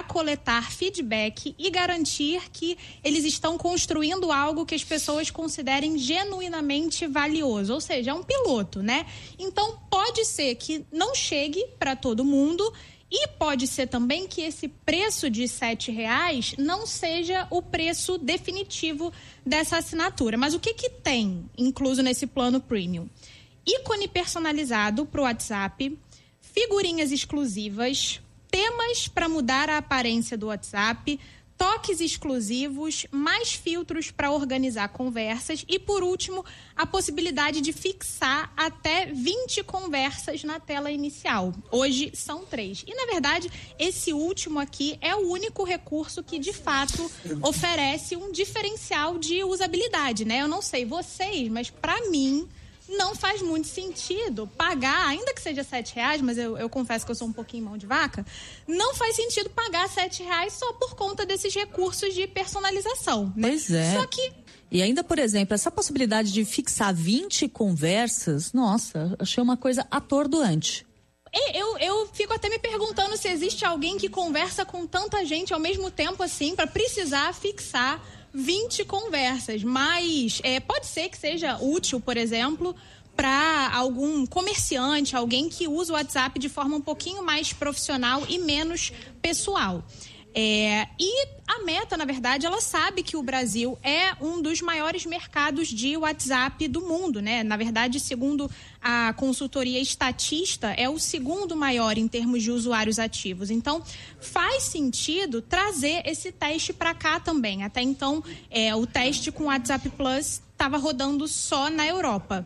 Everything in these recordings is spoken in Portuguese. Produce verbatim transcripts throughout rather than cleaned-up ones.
coletar feedback e garantir que eles estão construindo algo que as pessoas considerem genuinamente valioso, ou seja, é um piloto, né? Então, pode ser que não chegue para todo mundo e pode ser também que esse preço de sete reais não seja o preço definitivo dessa assinatura. Mas o que que tem incluso nesse plano premium? Ícone personalizado para o WhatsApp, figurinhas exclusivas, temas para mudar a aparência do WhatsApp, toques exclusivos, mais filtros para organizar conversas e, por último, a possibilidade de fixar até vinte conversas na tela inicial. Hoje são três. E, na verdade, esse último aqui é o único recurso que, de fato, oferece um diferencial de usabilidade, né? Eu não sei vocês, mas para mim não faz muito sentido pagar, ainda que seja sete reais, mas eu, eu confesso que eu sou um pouquinho mão de vaca, não faz sentido pagar sete reais só por conta desses recursos de personalização, né? Pois é. Só que... E ainda, por exemplo, essa possibilidade de fixar vinte conversas, nossa, achei uma coisa atordoante. Eu, eu fico até me perguntando se existe alguém que conversa com tanta gente ao mesmo tempo assim, para precisar fixar vinte conversas, mas é, pode ser que seja útil, por exemplo, para algum comerciante, alguém que usa o WhatsApp de forma um pouquinho mais profissional e menos pessoal. É, e a Meta, na verdade, ela sabe que o Brasil é um dos maiores mercados de WhatsApp do mundo, né? Na verdade, segundo a consultoria Statista, é o segundo maior em termos de usuários ativos. Então, faz sentido trazer esse teste para cá também. Até então, é, o teste com o WhatsApp Plus estava rodando só na Europa.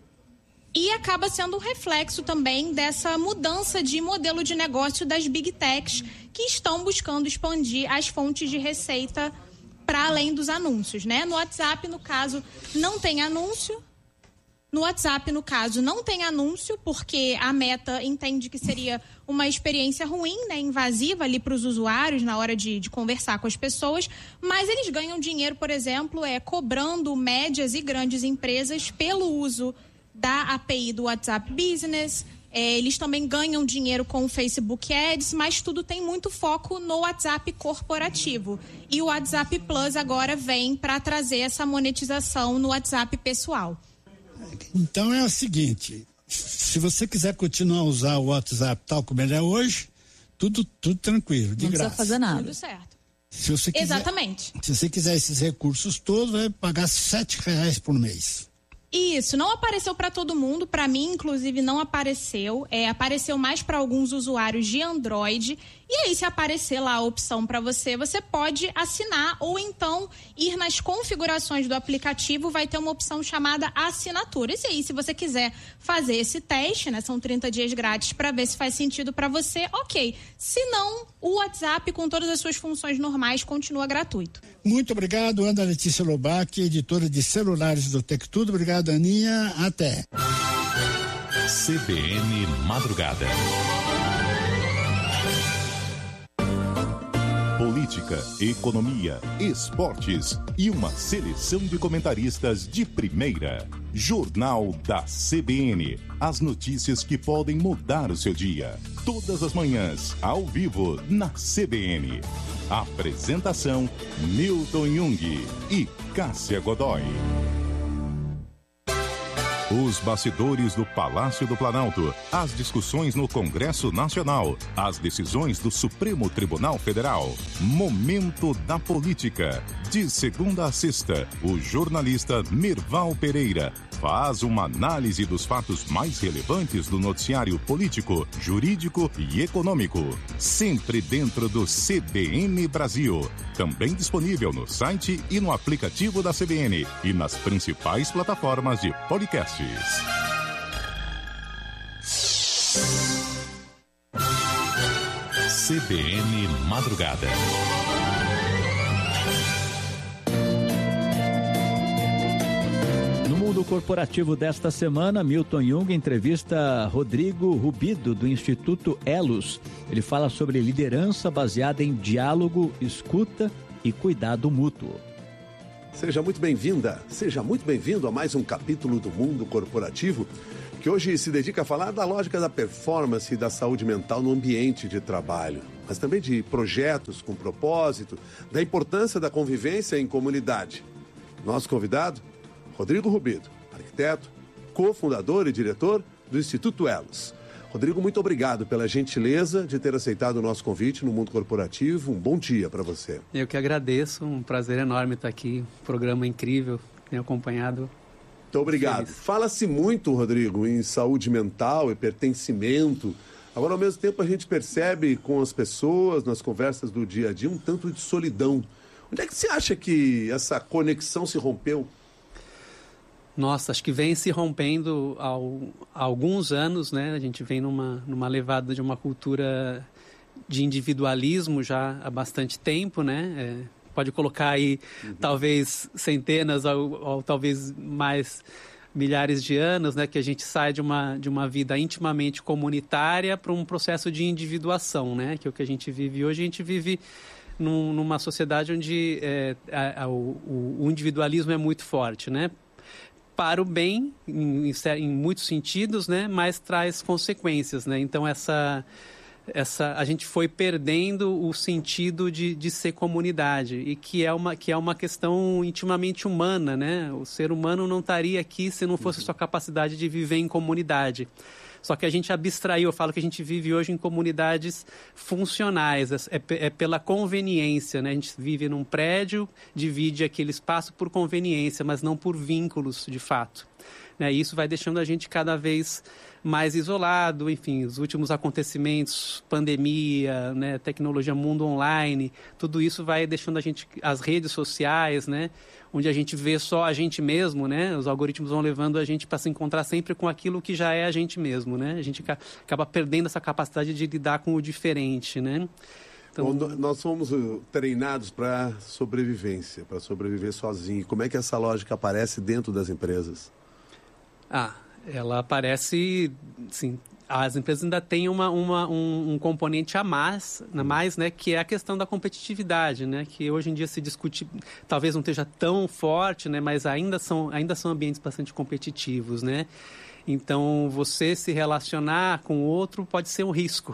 E acaba sendo um reflexo também dessa mudança de modelo de negócio das Big Techs, que estão buscando expandir as fontes de receita para além dos anúncios, né? No WhatsApp, no caso, não tem anúncio. No WhatsApp, no caso, não tem anúncio, porque a Meta entende que seria uma experiência ruim, né, invasiva ali para os usuários na hora de, de conversar com as pessoas, mas eles ganham dinheiro, por exemplo, é, cobrando médias e grandes empresas pelo uso da A P I do WhatsApp Business. É, eles também ganham dinheiro com o Facebook Ads, mas tudo tem muito foco no WhatsApp corporativo. E o WhatsApp Plus agora vem para trazer essa monetização no WhatsApp pessoal. Então é o seguinte, se você quiser continuar a usar o WhatsApp tal como ele é hoje, tudo, tudo tranquilo, de Não graça. Não precisa fazer nada. Tudo certo. Se você quiser, exatamente. Se você quiser esses recursos todos, vai pagar sete reais por mês. Isso, não apareceu para todo mundo, para mim, inclusive, não apareceu. É, apareceu mais para alguns usuários de Android. E aí, se aparecer lá a opção para você, você pode assinar ou então ir nas configurações do aplicativo, vai ter uma opção chamada assinatura. E aí, se você quiser fazer esse teste, né, são trinta dias grátis para ver se faz sentido para você, ok. Se não, o WhatsApp com todas as suas funções normais continua gratuito. Muito obrigado, Ana Letícia Lobac, editora de celulares do Tec Tudo. Obrigado, Aninha. Até. C B N Madrugada. Política, economia, esportes e uma seleção de comentaristas de primeira. Jornal da C B N. As notícias que podem mudar o seu dia. Todas as manhãs, ao vivo, na C B N. Apresentação: Milton Jung e Cássia Godoy. Os bastidores do Palácio do Planalto, as discussões no Congresso Nacional, as decisões do Supremo Tribunal Federal. Momento da Política. De segunda a sexta, o jornalista Mirval Pereira faz uma análise dos fatos mais relevantes do noticiário político, jurídico e econômico. Sempre dentro do C B N Brasil. Também disponível no site e no aplicativo da C B N e nas principais plataformas de podcasts. C B N Madrugada. No mundo corporativo desta semana, Milton Jung entrevista Rodrigo Rubido, do Instituto Elos. Ele fala sobre liderança baseada em diálogo, escuta e cuidado mútuo. Seja muito bem-vinda, seja muito bem-vindo a mais um capítulo do mundo corporativo, que hoje se dedica a falar da lógica da performance e da saúde mental no ambiente de trabalho. mas também de projetos com propósito, da importância da convivência em comunidade. Nosso convidado, Rodrigo Rubido, arquiteto, cofundador e diretor do Instituto Elos. Rodrigo, muito obrigado pela gentileza de ter aceitado o nosso convite no Mundo Corporativo. Um bom dia para você. Eu que agradeço, um prazer enorme estar aqui, um programa incrível, tenho acompanhado. Muito obrigado. Fala-se muito, Rodrigo, em saúde mental e pertencimento. Agora, ao mesmo tempo, a gente percebe com as pessoas, nas conversas do dia a dia, um tanto de solidão. Onde é que você acha que essa conexão se rompeu? Nossa, acho que vem se rompendo ao, há alguns anos, né? A gente vem numa, numa levada de uma cultura de individualismo já há bastante tempo, né? É, pode colocar aí uhum. talvez centenas ou, ou talvez mais milhares de anos, né? Que a gente sai de uma, de uma vida intimamente comunitária para um processo de individuação, né? Que é o que a gente vive hoje. A gente vive num, numa sociedade onde é, a, a, o, o individualismo é muito forte, né? Para o bem, em, em muitos sentidos, né? Mas traz consequências, né? Então, essa, essa, a gente foi perdendo o sentido de, de ser comunidade, e que é, uma, que é uma questão intimamente humana, né? O ser humano não estaria aqui se não fosse sua capacidade de viver em comunidade. Só que a gente abstraiu, eu falo que a gente vive hoje em comunidades funcionais, é, é pela conveniência, né? A gente vive num prédio, divide aquele espaço por conveniência, mas não por vínculos de fato. Né? E isso vai deixando a gente cada vez mais isolado, enfim, os últimos acontecimentos, pandemia, né? Tecnologia, mundo online, tudo isso vai deixando a gente, as redes sociais, né? Onde a gente vê só a gente mesmo, né? Os algoritmos vão levando a gente para se encontrar sempre com aquilo que já é a gente mesmo, né? A gente acaba perdendo essa capacidade de lidar com o diferente, né? Então... Bom, nós somos treinados para sobrevivência, para sobreviver sozinho. Como é que essa lógica aparece dentro das empresas? Ah, ela aparece, sim. As empresas ainda têm uma, uma, um, um componente a mais, a mais, né, que é a questão da competitividade, né, que hoje em dia se discute, talvez não esteja tão forte, né, mas ainda são, ainda são ambientes bastante competitivos, né? Então, você se relacionar com o outro pode ser um risco,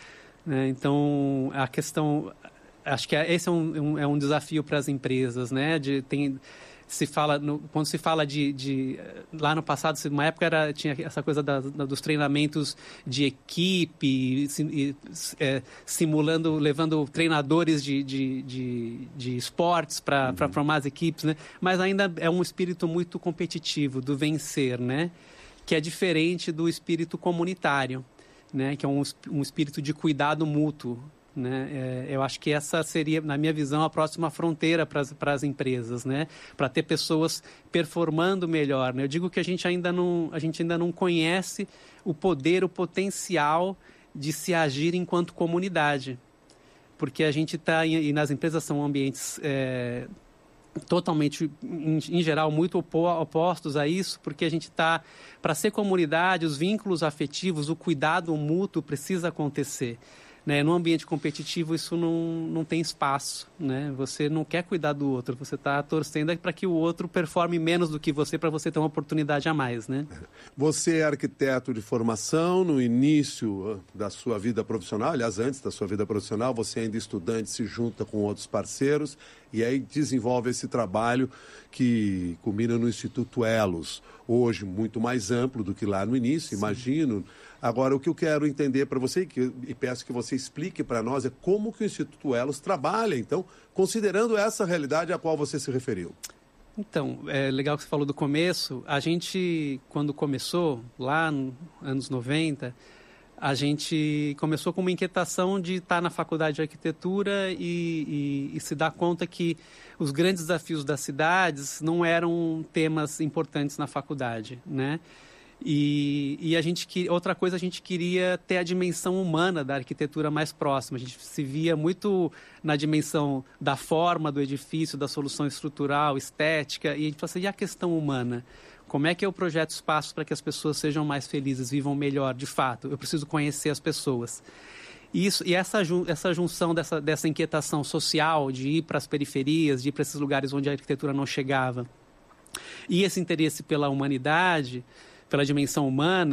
né? Então, a questão, acho que esse é um, um, é um desafio para as empresas, né, de, tem... Se fala, no, quando se fala de, de... Lá no passado, uma época era, tinha essa coisa da, da, dos treinamentos de equipe, sim, é, simulando, levando treinadores de, de, de, de esportes para uhum. formar as equipes, né? Mas ainda é um espírito muito competitivo, do vencer, né? Que é diferente do espírito comunitário, né? Que é um, um espírito de cuidado mútuo. Né? É, eu acho que essa seria, na minha visão, a próxima fronteira para as empresas, né? Para ter pessoas performando melhor, né? Eu digo que a gente, ainda não, a gente ainda não conhece o poder, o potencial de se agir enquanto comunidade, porque a gente está, e nas empresas são ambientes é, totalmente, em, em geral, muito opo, opostos a isso, porque a gente está, para ser comunidade, os vínculos afetivos, o cuidado mútuo precisa acontecer. Né? No ambiente competitivo isso não, não tem espaço, né? Você não quer cuidar do outro, você está torcendo para que o outro performe menos do que você, para você ter uma oportunidade a mais, né? Você é arquiteto de formação, no início da sua vida profissional, aliás, antes da sua vida profissional, você ainda estudante, se junta com outros parceiros e aí desenvolve esse trabalho que culmina no Instituto Elos, hoje muito mais amplo do que lá no início, Sim. imagino. Agora, o que eu quero entender para você, e peço que você explique para nós, é como que o Instituto Elos trabalha, então, considerando essa realidade a qual você se referiu. Então, é legal que você falou do começo. A gente, quando começou, lá nos anos noventa, a gente começou com uma inquietação de estar na faculdade de arquitetura e, e, e se dar conta que os grandes desafios das cidades não eram temas importantes na faculdade, né? E, e a gente, outra coisa, a gente queria ter a dimensão humana da arquitetura mais próxima. A gente se via muito na dimensão da forma do edifício, da solução estrutural, estética, e a gente falou assim, e a questão humana? Como é que eu projeto espaços para que as pessoas sejam mais felizes, vivam melhor, de fato? Eu preciso conhecer as pessoas. E, isso, e essa, essa junção dessa, dessa inquietação social de ir para as periferias, de ir para esses lugares onde a arquitetura não chegava, e esse interesse pela humanidade, pela dimensão humana,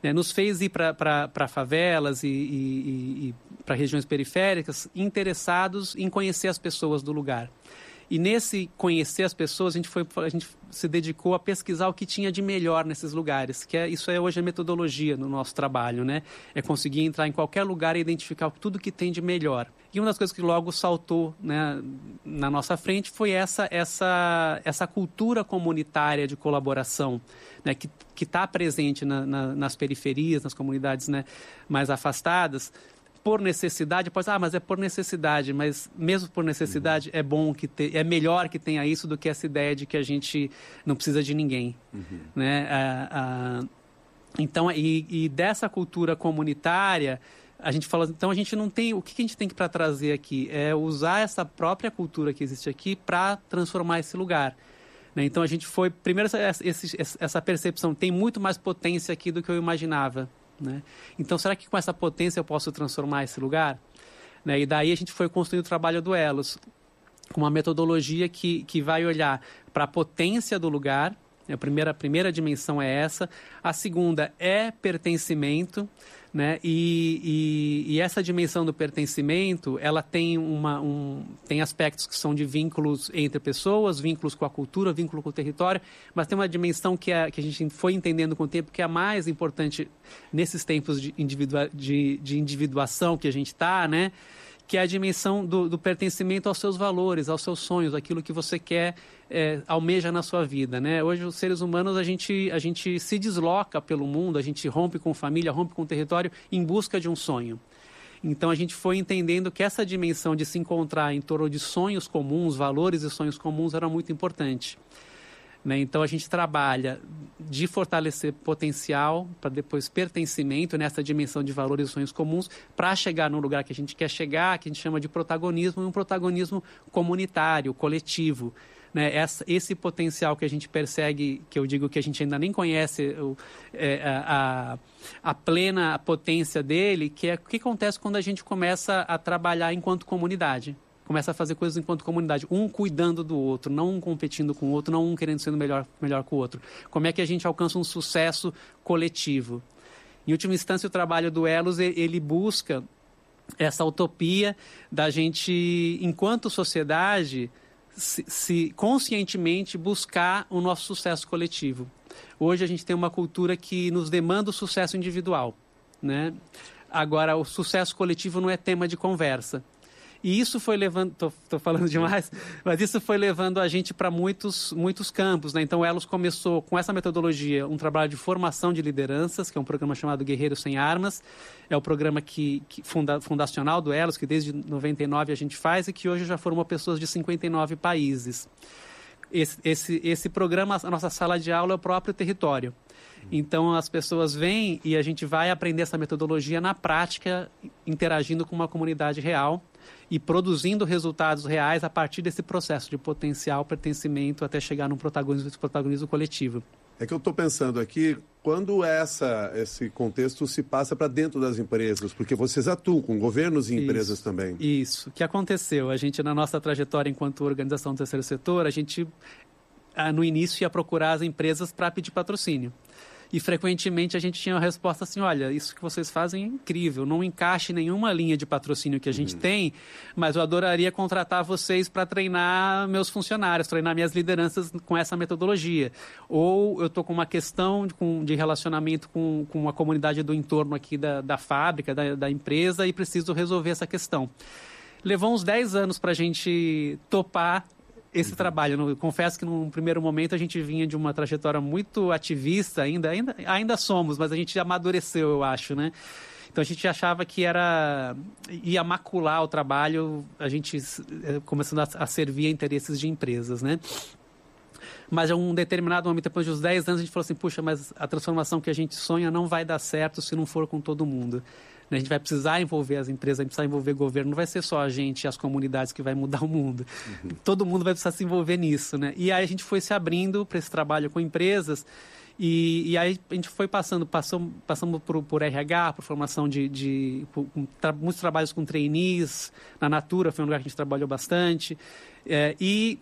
né, nos fez ir para favelas e, e, e para regiões periféricas interessados em conhecer as pessoas do lugar. E nesse conhecer as pessoas, a gente, foi, a gente se dedicou a pesquisar o que tinha de melhor nesses lugares, que é, isso é hoje a metodologia no nosso trabalho, né? É conseguir entrar em qualquer lugar e identificar tudo que tem de melhor. E uma das coisas que logo saltou, né, na nossa frente foi essa, essa, essa cultura comunitária de colaboração, né, que está presente na, na, nas periferias, nas comunidades, né, mais afastadas. Por necessidade, pode ah, mas é por necessidade, mas mesmo por necessidade uhum. é bom que te, é melhor que tenha isso do que essa ideia de que a gente não precisa de ninguém, uhum. né? Ah, ah, então, e, e dessa cultura comunitária, a gente fala, então a gente não tem, o que a gente tem que para trazer aqui é usar essa própria cultura que existe aqui para transformar esse lugar. Né? Então a gente foi, primeiro essa, esse, essa percepção, tem muito mais potência aqui do que eu imaginava. Né? Então, será que com essa potência eu posso transformar esse lugar? Né? E daí a gente foi construindo o trabalho do Elos, com uma metodologia que, que vai olhar para a potência do lugar. A primeira, a primeira dimensão é essa. A segunda é pertencimento. Né? E, e, e essa dimensão do pertencimento, ela tem, uma, um, tem aspectos que são de vínculos entre pessoas, vínculos com a cultura, vínculo com o território, mas tem uma dimensão que, é, que a gente foi entendendo com o tempo que é a mais importante nesses tempos de, individua, de, de individuação que a gente está, né? Que é a dimensão do, do pertencimento aos seus valores, aos seus sonhos, aquilo que você quer, é, almeja na sua vida, né? Hoje, os seres humanos, a gente, a gente se desloca pelo mundo, a gente rompe com família, rompe com o território em busca de um sonho. Então, a gente foi entendendo que essa dimensão de se encontrar em torno de sonhos comuns, valores e sonhos comuns era muito importante. Né? Então, a gente trabalha de fortalecer potencial para depois pertencimento nessa dimensão de valores e sonhos comuns para chegar no lugar que a gente quer chegar, que a gente chama de protagonismo, e um protagonismo comunitário, coletivo. Né? Essa, esse potencial que a gente persegue, que eu digo que a gente ainda nem conhece o, é, a, a plena potência dele, que é o que acontece quando a gente começa a trabalhar enquanto comunidade. Começa a fazer coisas enquanto comunidade, um cuidando do outro, não um competindo com o outro, não um querendo ser melhor, melhor com o outro. Como é que a gente alcança um sucesso coletivo? Em última instância, o trabalho do Elos, ele busca essa utopia da gente, enquanto sociedade, se, se conscientemente buscar o nosso sucesso coletivo. Hoje a gente tem uma cultura que nos demanda o sucesso individual, né? Agora, o sucesso coletivo não é tema de conversa. E isso foi levando, estou falando demais, mas isso foi levando a gente para muitos, muitos campos. Né? Então, o Elos começou com essa metodologia, um trabalho de formação de lideranças, que é um programa chamado Guerreiros Sem Armas. É o programa que, que funda, fundacional do Elos, que desde noventa e nove a gente faz e que hoje já formou pessoas de cinquenta e nove países. Esse, esse, esse programa, a nossa sala de aula é o próprio território. Então, as pessoas vêm e a gente vai aprender essa metodologia na prática, interagindo com uma comunidade real e produzindo resultados reais a partir desse processo de potencial, pertencimento, até chegar num protagonismo, protagonismo coletivo. É que eu estou pensando aqui, quando essa, esse contexto se passa para dentro das empresas, porque vocês atuam com governos e empresas isso, também. Isso. O que aconteceu? A gente, na nossa trajetória enquanto organização do terceiro setor, a gente, no início, ia procurar as empresas para pedir patrocínio. E, frequentemente, a gente tinha a resposta assim, olha, isso que vocês fazem é incrível, não encaixa em nenhuma linha de patrocínio que a gente uhum. tem, mas eu adoraria contratar vocês para treinar meus funcionários, treinar minhas lideranças com essa metodologia. Ou eu estou com uma questão de, com, de relacionamento com, com a comunidade do entorno aqui da, da fábrica, da, da empresa, e preciso resolver essa questão. Levou uns dez anos para a gente topar esse uhum. trabalho. Eu confesso que num primeiro momento a gente vinha de uma trajetória muito ativista, ainda, ainda, ainda somos, mas a gente amadureceu, eu acho, né? Então a gente achava que era ia macular o trabalho, a gente começando a, a servir a interesses de empresas, né? Mas em um determinado momento, depois de uns dez anos, a gente falou assim, puxa, mas a transformação que a gente sonha não vai dar certo se não for com todo mundo. A gente vai precisar envolver as empresas, vai precisar envolver o governo, não vai ser só a gente e as comunidades que vai mudar o mundo. Uhum. Todo mundo vai precisar se envolver nisso, né? E aí a gente foi se abrindo para esse trabalho com empresas e, e aí a gente foi passando, passou, passamos por, por R H, por formação de, de por, tra, muitos trabalhos com trainees, na Natura foi um lugar que a gente trabalhou bastante, é, e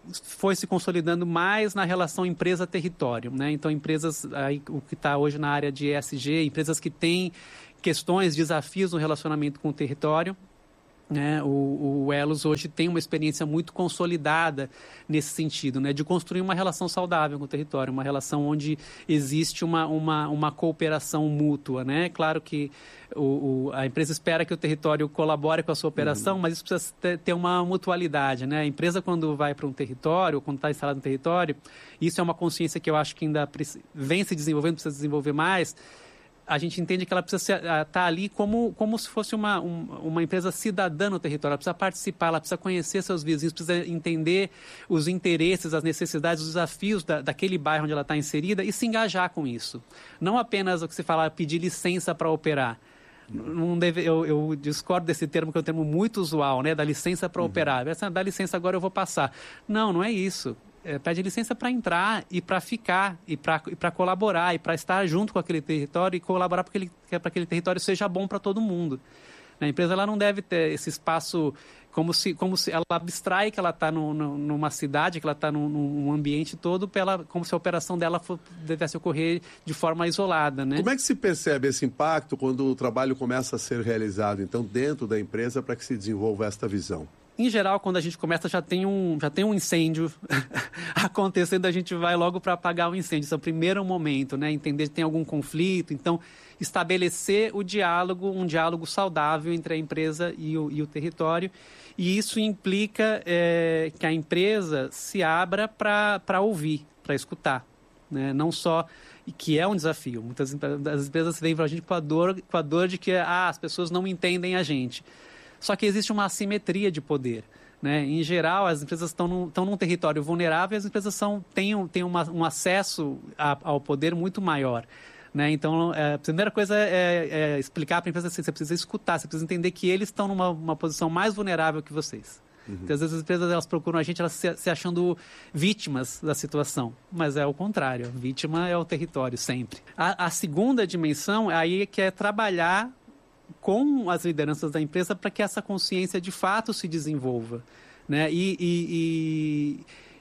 foi se consolidando mais na relação empresa-território, né? Então, empresas, aí, o que está hoje na área de E S G, empresas que têm questões, desafios no relacionamento com o território, né? O, o Elos hoje tem uma experiência muito consolidada nesse sentido, né? De construir uma relação saudável com o território, uma relação onde existe uma, uma, uma cooperação mútua, né? Claro que o, o, a empresa espera que o território colabore com a sua operação, uhum. mas isso precisa ter, ter uma mutualidade, né? A empresa, quando vai para um território, quando está instalada no território, isso é uma consciência que eu acho que ainda vem se desenvolvendo, precisa desenvolver mais. A gente entende que ela precisa estar ali como, como se fosse uma, um, uma empresa cidadã no território. Ela precisa participar, ela precisa conhecer seus vizinhos, precisa entender os interesses, as necessidades, os desafios da, daquele bairro onde ela está inserida e se engajar com isso. Não apenas o que se fala, pedir licença para operar. Não deve, eu, eu discordo desse termo, que é um termo muito usual, né? Da licença para uhum. operar. Essa, dá licença, agora eu vou passar. Não, não é isso. É, pede licença para entrar e para ficar, e para colaborar, e para estar junto com aquele território e colaborar para que aquele território seja bom para todo mundo. A empresa ela não deve ter esse espaço como se, como se ela abstrai que ela está numa cidade, que ela está num, num ambiente todo, pela, como se a operação dela for, devesse ocorrer de forma isolada, né? Como é que se percebe esse impacto quando o trabalho começa a ser realizado, então, dentro da empresa para que se desenvolva esta visão? Em geral, quando a gente começa, já tem um, já tem um incêndio acontecendo, a gente vai logo para apagar o incêndio. Esse é o primeiro momento, né? Entender se tem algum conflito. Então, estabelecer o diálogo, um diálogo saudável entre a empresa e o, e o território. E isso implica é, que a empresa se abra para ouvir, para escutar, né? Não só... que é um desafio. Muitas das empresas vêm para a gente com a dor, com a dor de que ah, as pessoas não entendem a gente. Só que existe uma assimetria de poder, né? Em geral, as empresas estão num, estão num território vulnerável e as empresas são, têm, têm uma, um acesso a, ao poder muito maior, né? Então, é, a primeira coisa é, é explicar para a empresa assim, você precisa escutar, você precisa entender que eles estão numa uma posição mais vulnerável que vocês. Uhum. Porque às vezes as empresas elas procuram a gente elas se, se achando vítimas da situação, mas é o contrário, a vítima é o território sempre. A, a segunda dimensão aí é que é trabalhar com as lideranças da empresa para que essa consciência de fato se desenvolva, né? E, e,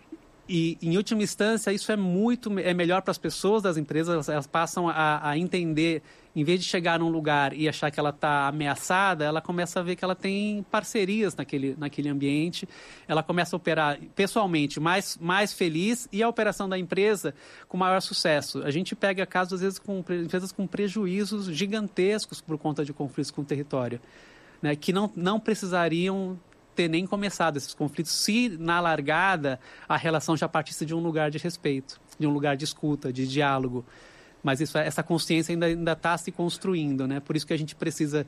e, e em última instância isso é muito é melhor para as pessoas das empresas, elas, elas passam a, a entender, em vez de chegar num lugar e achar que ela está ameaçada, ela começa a ver que ela tem parcerias naquele, naquele ambiente, ela começa a operar pessoalmente mais, mais feliz e a operação da empresa com maior sucesso. A gente pega casos, às vezes, com empresas com prejuízos gigantescos por conta de conflitos com o território, né, que não, não precisariam ter nem começado esses conflitos se, na largada, a relação já partisse de um lugar de respeito, de um lugar de escuta, de diálogo. Mas isso, essa consciência ainda está se construindo, né? Por isso que a gente precisa...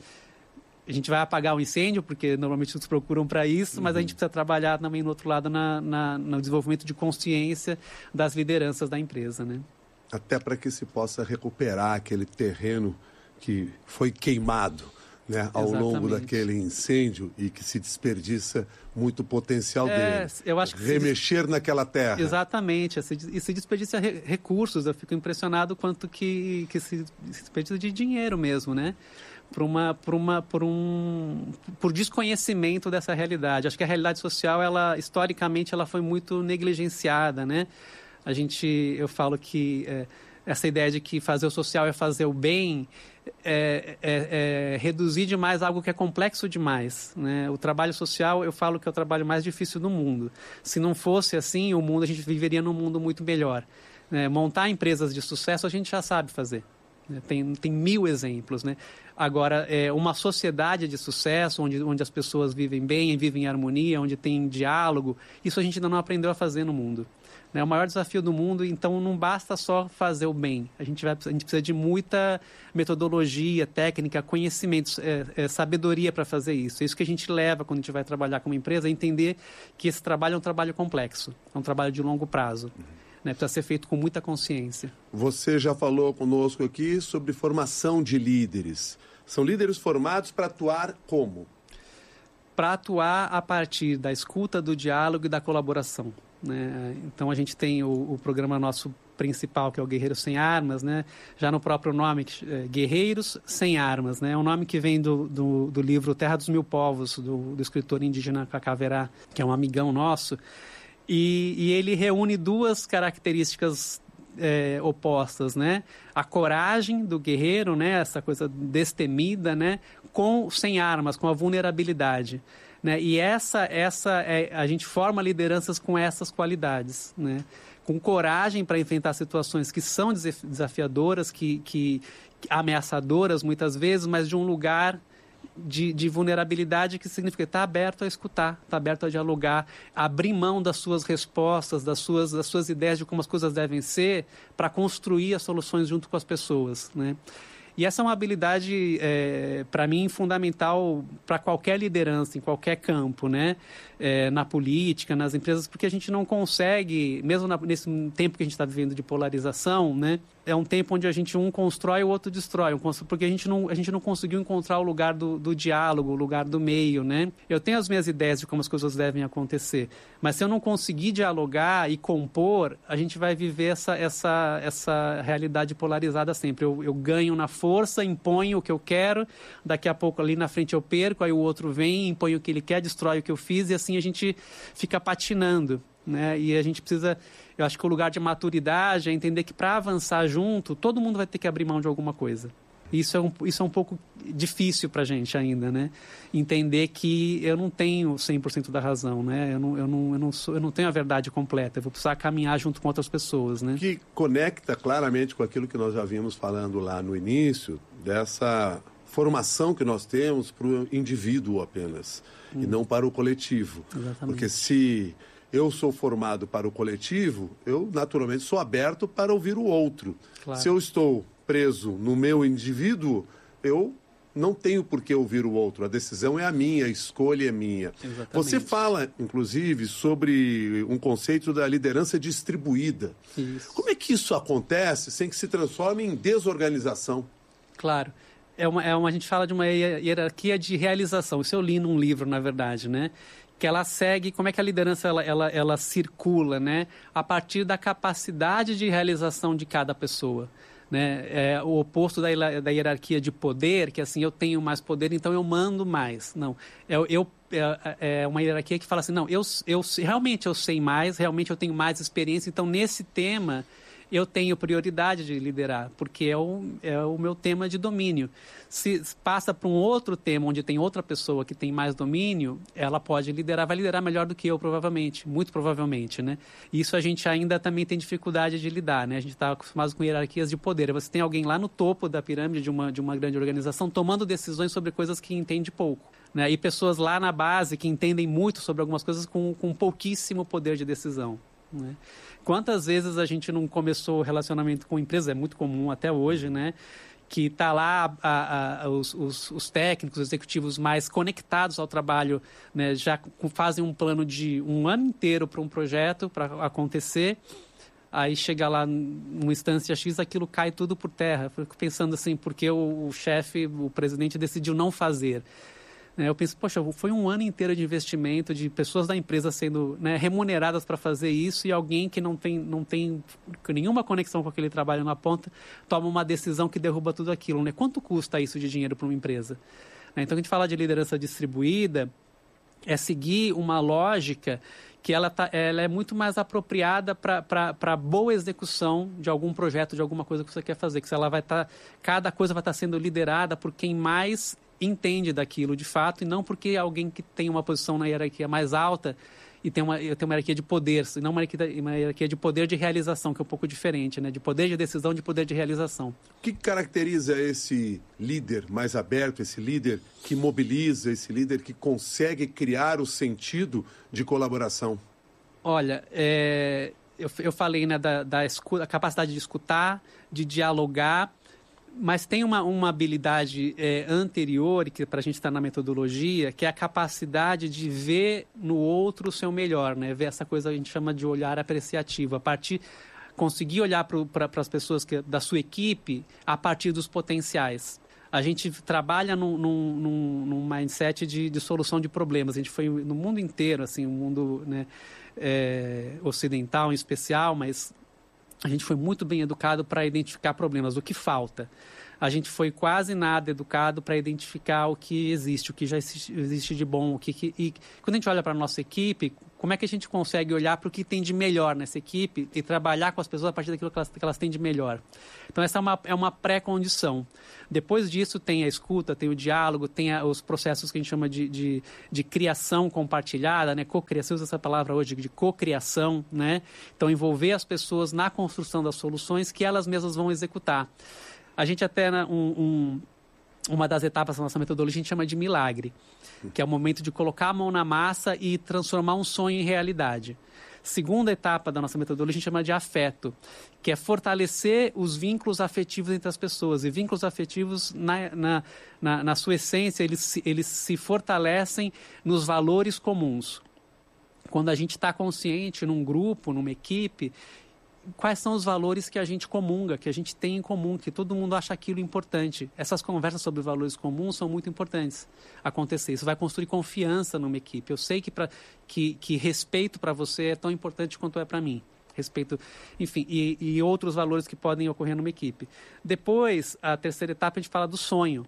A gente vai apagar o incêndio, porque normalmente nos procuram para isso, uhum. mas a gente precisa trabalhar também, no outro lado, na, na, no desenvolvimento de consciência das lideranças da empresa, né? Até para que se possa recuperar aquele terreno que foi queimado, né, ao Exatamente. longo daquele incêndio e que se desperdiça muito potencial é, dele. Eu acho que remexer se... naquela terra. Exatamente. E se desperdiça re recursos. Eu fico impressionado quanto que, que se desperdiça de dinheiro mesmo, né? Por, uma, por, uma, por, um, por desconhecimento dessa realidade. Acho que a realidade social, ela, historicamente, ela foi muito negligenciada, né? A gente, eu falo que é, essa ideia de que fazer o social é fazer o bem... É, é, é reduzir demais algo que é complexo demais, né? O trabalho social, eu falo que é o trabalho mais difícil do mundo. Se não fosse assim, o mundo, a gente viveria num mundo muito melhor, né? Montar empresas de sucesso a gente já sabe fazer, né? Tem, tem mil exemplos, né? Agora, é, uma sociedade de sucesso, onde, onde as pessoas vivem bem, vivem em harmonia, onde tem diálogo, isso a gente ainda não aprendeu a fazer no mundo. É o maior desafio do mundo, então não basta só fazer o bem. A gente, vai, a gente precisa de muita metodologia, técnica, conhecimentos, é, é, sabedoria para fazer isso. É isso que a gente leva quando a gente vai trabalhar com uma empresa, é entender que esse trabalho é um trabalho complexo, é um trabalho de longo prazo. Uhum. Né, precisa ser feito com muita consciência. Você já falou conosco aqui sobre formação de líderes. São líderes formados para atuar como? Para atuar a partir da escuta, do diálogo e da colaboração. Né? Então, a gente tem o, o programa nosso principal, que é o Guerreiros Sem Armas, né? Já no próprio nome, é, Guerreiros Sem Armas. Né? É um nome que vem do, do, do livro Terra dos Mil Povos, do, do escritor indígena Cacaverá, que é um amigão nosso. E, e ele reúne duas características é, opostas, né? A coragem do guerreiro, né? Essa coisa destemida, né? Com, sem armas, com a vulnerabilidade. Né? E essa, essa é, a gente forma lideranças com essas qualidades, né? Com coragem para enfrentar situações que são desafiadoras, que, que, ameaçadoras muitas vezes, mas de um lugar de, de vulnerabilidade que significa estar aberto a escutar, estar aberto a dialogar, abrir mão das suas respostas, das suas, das suas ideias de como as coisas devem ser, para construir as soluções junto com as pessoas, né? E essa é uma habilidade, é, para mim, fundamental para qualquer liderança, em qualquer campo, né? É, na política, nas empresas, porque a gente não consegue, mesmo na, nesse tempo que a gente está vivendo de polarização, né? É um tempo onde a gente um constrói e o outro destrói, um constrói, porque a gente, não, a gente não conseguiu encontrar o lugar do, do diálogo, o lugar do meio, né? Eu tenho as minhas ideias de como as coisas devem acontecer, mas se eu não conseguir dialogar e compor, a gente vai viver essa, essa, essa realidade polarizada sempre. Eu, eu ganho na força, imponho o que eu quero, daqui a pouco ali na frente eu perco, aí o outro vem, impõe o que ele quer, destrói o que eu fiz, e assim a gente fica patinando, né? E a gente precisa, eu acho que o lugar de maturidade é entender que para avançar junto, todo mundo vai ter que abrir mão de alguma coisa. Isso é um, isso é um pouco difícil para a gente ainda, né? Entender que eu não tenho cem por cento da razão, né? Eu não, eu, não, eu, não sou, eu não tenho a verdade completa, eu vou precisar caminhar junto com outras pessoas, né? Que conecta claramente com aquilo que nós já vimos falando lá no início, dessa formação que nós temos para o indivíduo apenas, hum. e não para o coletivo. Exatamente. Porque se eu sou formado para o coletivo, eu naturalmente sou aberto para ouvir o outro. Claro. Se eu estou preso no meu indivíduo, eu não tenho por que ouvir o outro. A decisão é a minha, a escolha é minha. Exatamente. Você fala, inclusive, sobre um conceito da liderança distribuída. Isso. Como é que isso acontece sem que se transforme em desorganização? Claro. É uma, é uma, a gente fala de uma hierarquia de realização. Isso eu li num livro, na verdade, né? Que ela segue, como é que a liderança ela, ela, ela circula, né? A partir da capacidade de realização de cada pessoa. Né? É o oposto da, da hierarquia de poder, que assim, eu tenho mais poder, então eu mando mais. Não, eu, eu, é, é uma hierarquia que fala assim, não, eu, eu realmente eu sei mais, realmente eu tenho mais experiência, então nesse tema eu tenho prioridade de liderar, porque é o, é o meu tema de domínio. Se passa para um outro tema, onde tem outra pessoa que tem mais domínio, ela pode liderar, vai liderar melhor do que eu, provavelmente, muito provavelmente, né? Isso a gente ainda também tem dificuldade de lidar, né? A gente está acostumado com hierarquias de poder. Você tem alguém lá no topo da pirâmide de uma, de uma grande organização tomando decisões sobre coisas que entende pouco, né? E pessoas lá na base que entendem muito sobre algumas coisas com, com pouquíssimo poder de decisão, né? Quantas vezes a gente não começou relacionamento com empresa, é muito comum até hoje, né? Que está lá a, a, os, os, os técnicos, os executivos mais conectados ao trabalho, né? Já fazem um plano de um ano inteiro para um projeto para acontecer, aí chega lá numa instância X, aquilo cai tudo por terra. Fico pensando assim, porque o, o chefe, o presidente decidiu não fazer. Eu penso, poxa, foi um ano inteiro de investimento, de pessoas da empresa sendo, né, remuneradas para fazer isso, e alguém que não tem, não tem nenhuma conexão com aquele trabalho na ponta toma uma decisão que derruba tudo aquilo, né? Quanto custa isso de dinheiro para uma empresa? Então, a gente fala de liderança distribuída, é seguir uma lógica que ela, tá, ela é muito mais apropriada para boa execução de algum projeto, de alguma coisa que você quer fazer, que ela vai estar, cada coisa vai estar sendo liderada por quem mais entende daquilo de fato, e não porque alguém que tem uma posição na hierarquia mais alta e tem uma, tem uma hierarquia de poder, e não uma hierarquia, uma hierarquia de poder de realização, que é um pouco diferente, né? De poder de decisão, de poder de realização. O que caracteriza esse líder mais aberto, esse líder que mobiliza, esse líder que consegue criar o sentido de colaboração? Olha, é, eu, eu falei, né, da, da escuta, a capacidade de escutar, de dialogar, mas tem uma, uma habilidade é, anterior, que para a gente estar na metodologia, que é a capacidade de ver no outro o seu melhor, né? Ver essa coisa que a gente chama de olhar apreciativo, a partir, conseguir olhar para as pessoas que, da sua equipe a partir dos potenciais. A gente trabalha num, num, num mindset de, de solução de problemas. A gente foi no mundo inteiro, assim, o mundo, né, é, ocidental em especial, mas a gente foi muito bem educado para identificar problemas, o que falta. a gente foi quase nada educado para identificar o que existe, o que já existe de bom. O que, que, e quando a gente olha para a nossa equipe, como é que a gente consegue olhar para o que tem de melhor nessa equipe e trabalhar com as pessoas a partir daquilo que elas, que elas têm de melhor. Então, essa é uma, é uma pré-condição. Depois disso, tem a escuta, tem o diálogo, tem a, os processos que a gente chama de, de, de criação compartilhada, né? Co-criação, usa essa palavra hoje, de co-criação, né? Então, envolver as pessoas na construção das soluções que elas mesmas vão executar. A gente até, um, um, uma das etapas da nossa metodologia, a gente chama de milagre, que é o momento de colocar a mão na massa e transformar um sonho em realidade. Segunda etapa da nossa metodologia, a gente chama de afeto, que é fortalecer os vínculos afetivos entre as pessoas. E vínculos afetivos, na, na, na, na sua essência, eles, eles se fortalecem nos valores comuns. Quando a gente está consciente num grupo, numa equipe, quais são os valores que a gente comunga, que a gente tem em comum, que todo mundo acha aquilo importante. Essas conversas sobre valores comuns são muito importantes acontecer. Isso vai construir confiança numa equipe. Eu sei que, pra, que, que respeito para você é tão importante quanto é para mim. Respeito, enfim, e, e outros valores que podem ocorrer numa equipe. Depois, a terceira etapa, a gente fala do sonho,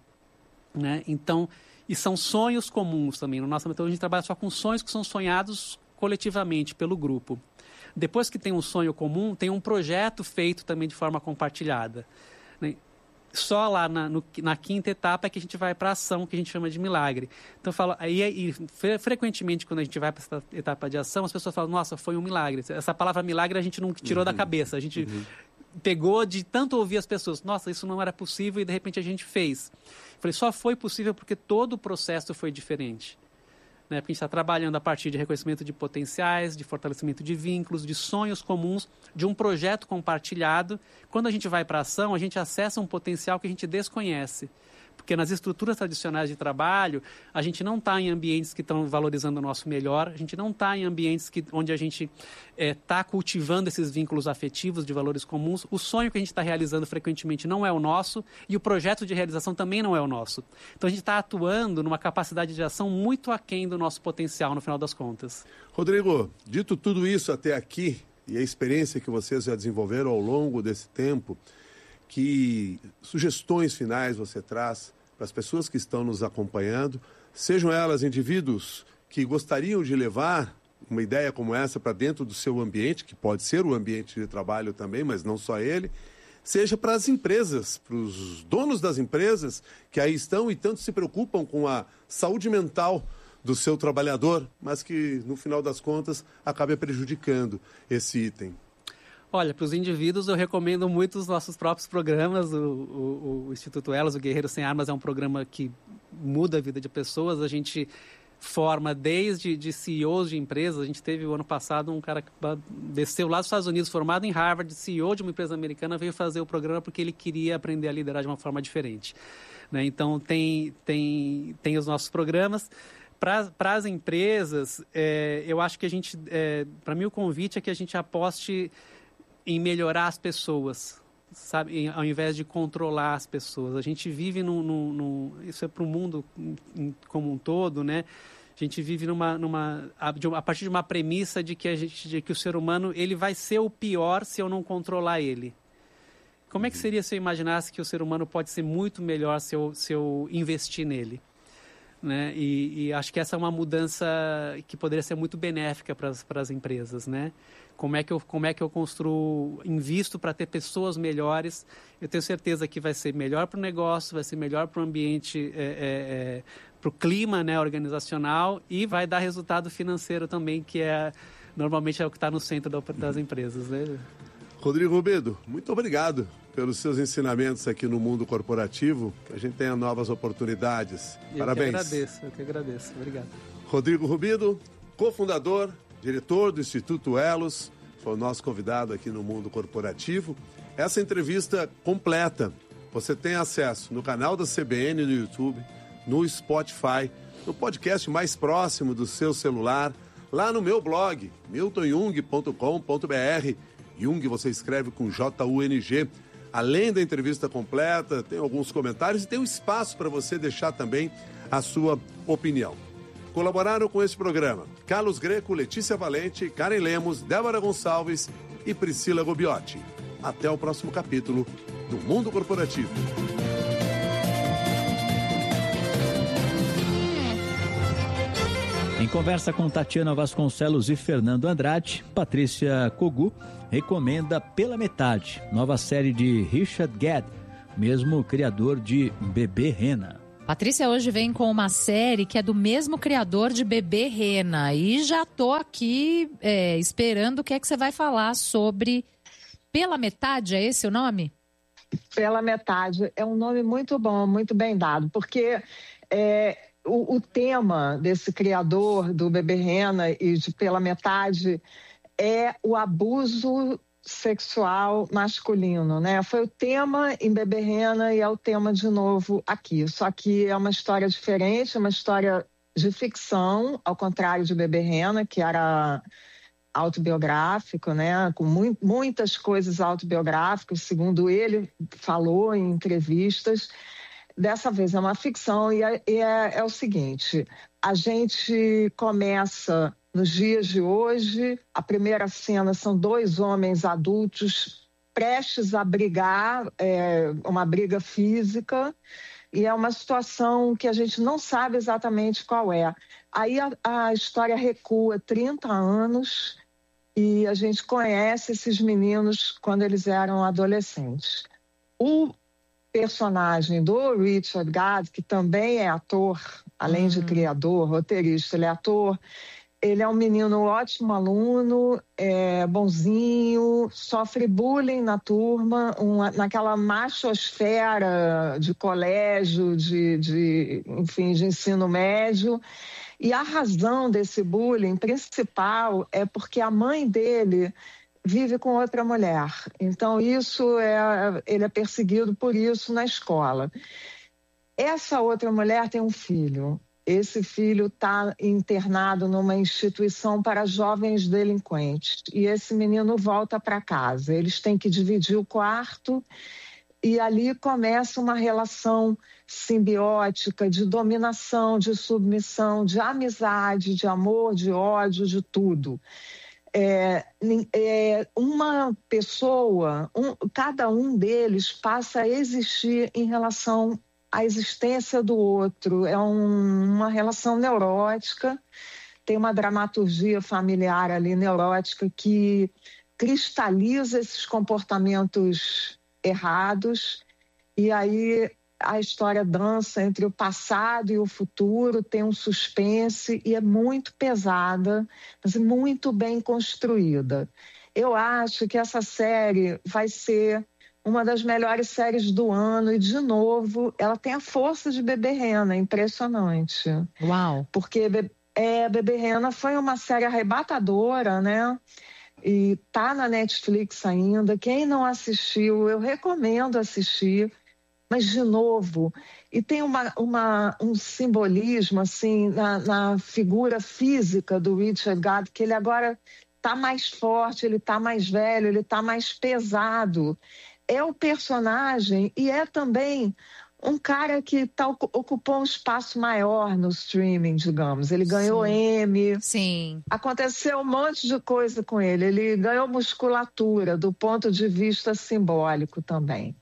né? Então, e são sonhos comuns também. Na nossa metodologia, a gente trabalha só com sonhos que são sonhados coletivamente pelo grupo. Depois que tem um sonho comum, tem um projeto feito também de forma compartilhada, né? Só lá na, no, na quinta etapa é que a gente vai para a ação, que a gente chama de milagre. Então, eu falo, aí, aí, frequentemente, quando a gente vai para essa etapa de ação, as pessoas falam, nossa, foi um milagre. Essa palavra milagre a gente não tirou uhum. da cabeça, a gente uhum. pegou de tanto ouvir as pessoas, nossa, isso não era possível, e de repente a gente fez. Eu falei, só foi possível porque todo o processo foi diferente. Né? Porque a gente está trabalhando a partir de reconhecimento de potenciais, de fortalecimento de vínculos, de sonhos comuns, de um projeto compartilhado. Quando a gente vai para a ação, a gente acessa um potencial que a gente desconhece. Porque nas estruturas tradicionais de trabalho, a gente não está em ambientes que estão valorizando o nosso melhor, a gente não está em ambientes que, onde a gente está é, cultivando esses vínculos afetivos de valores comuns. O sonho que a gente está realizando frequentemente não é o nosso e o projeto de realização também não é o nosso. Então, a gente está atuando numa capacidade de ação muito aquém do nosso potencial, no final das contas. Rodrigo, dito tudo isso até aqui, e a experiência que vocês já desenvolveram ao longo desse tempo, que sugestões finais você traz para as pessoas que estão nos acompanhando, sejam elas indivíduos que gostariam de levar uma ideia como essa para dentro do seu ambiente, que pode ser o ambiente de trabalho também, mas não só ele, seja para as empresas, para os donos das empresas que aí estão e tanto se preocupam com a saúde mental do seu trabalhador, mas que, no final das contas, acaba prejudicando esse item. Olha, para os indivíduos eu recomendo muito os nossos próprios programas. O, o, o Instituto Elos, o Guerreiro Sem Armas, é um programa que muda a vida de pessoas. A gente forma desde de C E Os de empresas. A gente teve o ano passado um cara que desceu lá dos Estados Unidos, formado em Harvard, C E O de uma empresa americana, veio fazer o programa porque ele queria aprender a liderar de uma forma diferente. Né? Então, tem, tem, tem os nossos programas. Para as empresas, é, eu acho que a gente, é, para mim o convite é que a gente aposte em melhorar as pessoas, sabe? Em, ao invés de controlar as pessoas. A gente vive num... num, num isso é para o mundo como um todo, né? A gente vive numa, numa, a, de, a partir de uma premissa de que, a gente, de que o ser humano ele vai ser o pior se eu não controlar ele. Como é que seria se eu imaginasse que o ser humano pode ser muito melhor se eu, se eu investir nele? Né? E, e acho que essa é uma mudança que poderia ser muito benéfica para as empresas, né? Como é que eu, como é que eu construo, invisto para ter pessoas melhores? Eu tenho certeza que vai ser melhor para o negócio, vai ser melhor para o ambiente, é, é, é, para o clima, né, organizacional, e vai dar resultado financeiro também, que é normalmente é o que está no centro das empresas, né? Rodrigo Rubido, muito obrigado pelos seus ensinamentos aqui no mundo corporativo, que a gente tenha novas oportunidades. Eu Parabéns. Eu que agradeço, eu que agradeço. Obrigado. Rodrigo Rubido, cofundador, diretor do Instituto Elos, foi o nosso convidado aqui no Mundo Corporativo. Essa entrevista completa você tem acesso no canal da C B N no YouTube, no Spotify, no podcast mais próximo do seu celular, lá no meu blog, milton jung ponto com ponto b r. Jung você escreve com J U N G. Além da entrevista completa, tem alguns comentários e tem um espaço para você deixar também a sua opinião. Colaboraram com esse programa Carlos Greco, Letícia Valente, Karen Lemos, Débora Gonçalves e Priscila Gobiotti. Até o próximo capítulo do Mundo Corporativo. conversa com Tatiana Vasconcelos e Fernando Andrade, Patrícia Kogu recomenda Pela Metade, nova série de Richard Gere, mesmo criador de Bebê Rena. Patrícia hoje vem com uma série que é do mesmo criador de Bebê Rena. E já tô aqui é, esperando o que é que você vai falar sobre Pela Metade, é esse o nome? Pela Metade é um nome muito bom, muito bem dado, porque é, o, o tema desse criador do Bebê Rena e de Pela Metade é o abuso sexual masculino, né? Foi o tema em Bebê Rena e é o tema de novo aqui. Só que é uma história diferente, é uma história de ficção, ao contrário de Bebê Rena, que era autobiográfico, né? Com mu- muitas coisas autobiográficas, segundo ele falou em entrevistas. Dessa vez é uma ficção e é, é, é o seguinte, a gente começa nos dias de hoje, a primeira cena são dois homens adultos prestes a brigar, é, uma briga física, e é uma situação que a gente não sabe exatamente qual é. Aí a, a história recua trinta anos e a gente conhece esses meninos quando eles eram adolescentes. O personagem do Richard Gere, que também é ator, além de criador, roteirista, ele é ator. Ele é um menino ótimo aluno, é bonzinho, sofre bullying na turma, uma, naquela machosfera de colégio, de, de, enfim, de ensino médio. E a razão desse bullying principal é porque a mãe dele vive com outra mulher. Então, isso é, ele é perseguido por isso na escola. Essa outra mulher tem um filho. Esse filho está internado numa instituição para jovens delinquentes. E esse menino volta para casa. Eles têm que dividir o quarto e ali começa uma relação simbiótica de dominação, de submissão, de amizade, de amor, de ódio, de tudo. É, é, uma pessoa, um, cada um deles passa a existir em relação à existência do outro. É um, uma relação neurótica, tem uma dramaturgia familiar ali neurótica que cristaliza esses comportamentos errados, e aí a história dança entre o passado e o futuro, tem um suspense e é muito pesada, mas muito bem construída. Eu acho que essa série vai ser uma das melhores séries do ano e, de novo, ela tem a força de Bebê Rena, impressionante. Uau! Porque é, Bebê Rena foi uma série arrebatadora, né? E tá na Netflix ainda. Quem não assistiu, eu recomendo assistir. Mas, de novo, e tem uma, uma, um simbolismo assim, na, na figura física do Richard Gere, que ele agora está mais forte, ele está mais velho, ele está mais pesado. É o personagem e é também um cara que tá, ocupou um espaço maior no streaming, digamos. Ele ganhou Sim. Emmy. Sim. Aconteceu um monte de coisa com ele. Ele ganhou musculatura do ponto de vista simbólico também.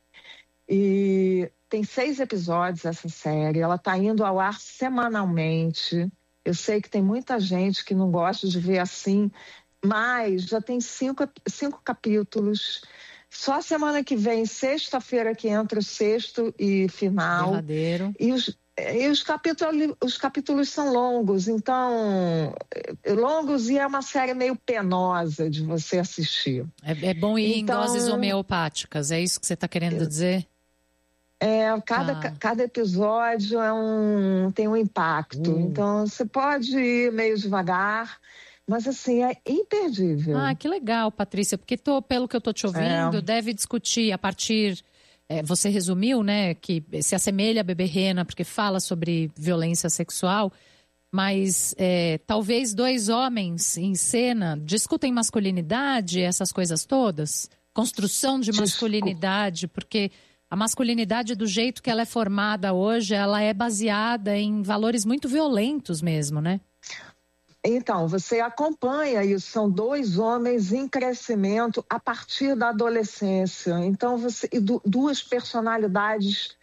E tem seis episódios essa série, ela está indo ao ar semanalmente. Eu sei que tem muita gente que não gosta de ver assim, mas já tem cinco, cinco capítulos. Só a semana que vem, sexta-feira, que entra o sexto e final. Verdadeiro. E os, e os capítulos, os capítulos são longos, então, longos, e é uma série meio penosa de você assistir. É, é bom ir então, em doses homeopáticas, é isso que você está querendo dizer? É, cada, Ah. cada episódio é um, tem um impacto. Hum. Então, você pode ir meio devagar, mas assim, é imperdível. Ah, que legal, Patrícia, porque tô, pelo que eu tô te ouvindo, É. deve discutir a partir... é, você resumiu, né, que se assemelha a Bebê Rena, porque fala sobre violência sexual, mas é, talvez dois homens em cena discutem masculinidade, essas coisas todas? Construção de masculinidade, porque... A masculinidade, do jeito que ela é formada hoje, ela é baseada em valores muito violentos mesmo, né? Então, você acompanha isso, são dois homens em crescimento a partir da adolescência. Então, você, e du, duas personalidades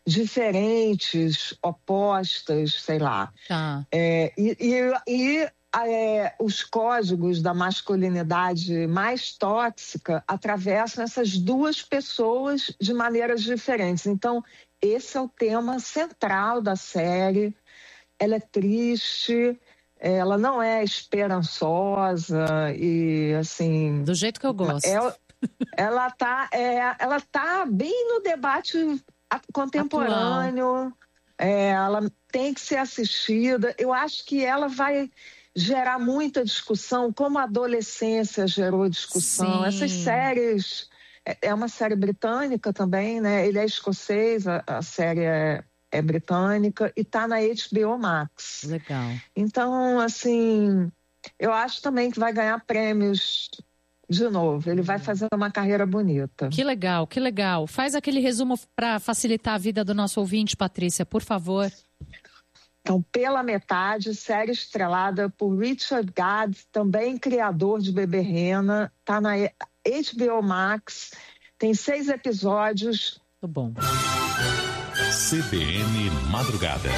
diferentes, opostas, sei lá. Tá. É, e e, e é, os códigos da masculinidade mais tóxica atravessam essas duas pessoas de maneiras diferentes. Então, esse é o tema central da série. Ela é triste, ela não é esperançosa e, assim... Do jeito que eu gosto. Ela, ela tá, é, ela tá bem no debate contemporâneo, é, ela tem que ser assistida. Eu acho que ela vai gerar muita discussão, como a adolescência gerou discussão. Sim. Essas séries... É uma série britânica também, né? Ele é escocês, a, a série é, é britânica e está na H B O Max. Legal. Então, assim, eu acho também que vai ganhar prêmios de novo. Ele vai fazer uma carreira bonita. Que legal, que legal. Faz aquele resumo para facilitar a vida do nosso ouvinte, Patrícia, por favor. Então, Pela Metade, série estrelada por Richard Gad, também criador de Bebê Rena, está na H B O Max, tem seis episódios. Muito bom. C B N Madrugada.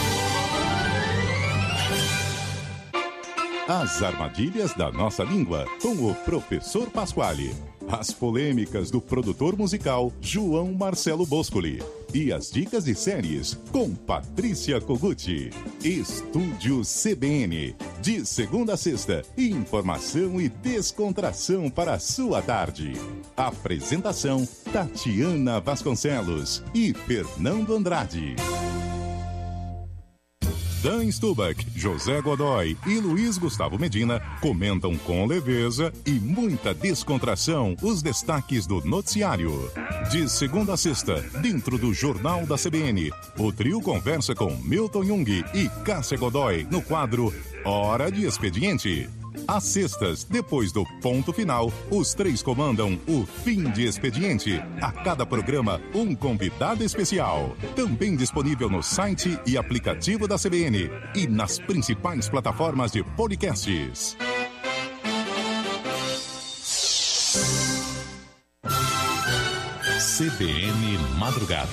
As armadilhas da nossa língua, com o professor Pasquale. As polêmicas do produtor musical João Marcelo Boscoli. E as dicas de séries com Patrícia Koguchi. Estúdio C B N. De segunda a sexta, informação e descontração para a sua tarde. Apresentação Tatiana Vasconcelos e Fernando Andrade. Dan Stubach, José Godoy e Luiz Gustavo Medina comentam com leveza e muita descontração os destaques do noticiário. De segunda a sexta, dentro do Jornal da C B N, o trio conversa com Milton Jung e Cássia Godoy no quadro Hora de Expediente. Às sextas, depois do ponto final, os três comandam o Fim de Expediente. A cada programa, um convidado especial. Também disponível no site e aplicativo da C B N e nas principais plataformas de podcasts. C B N Madrugada.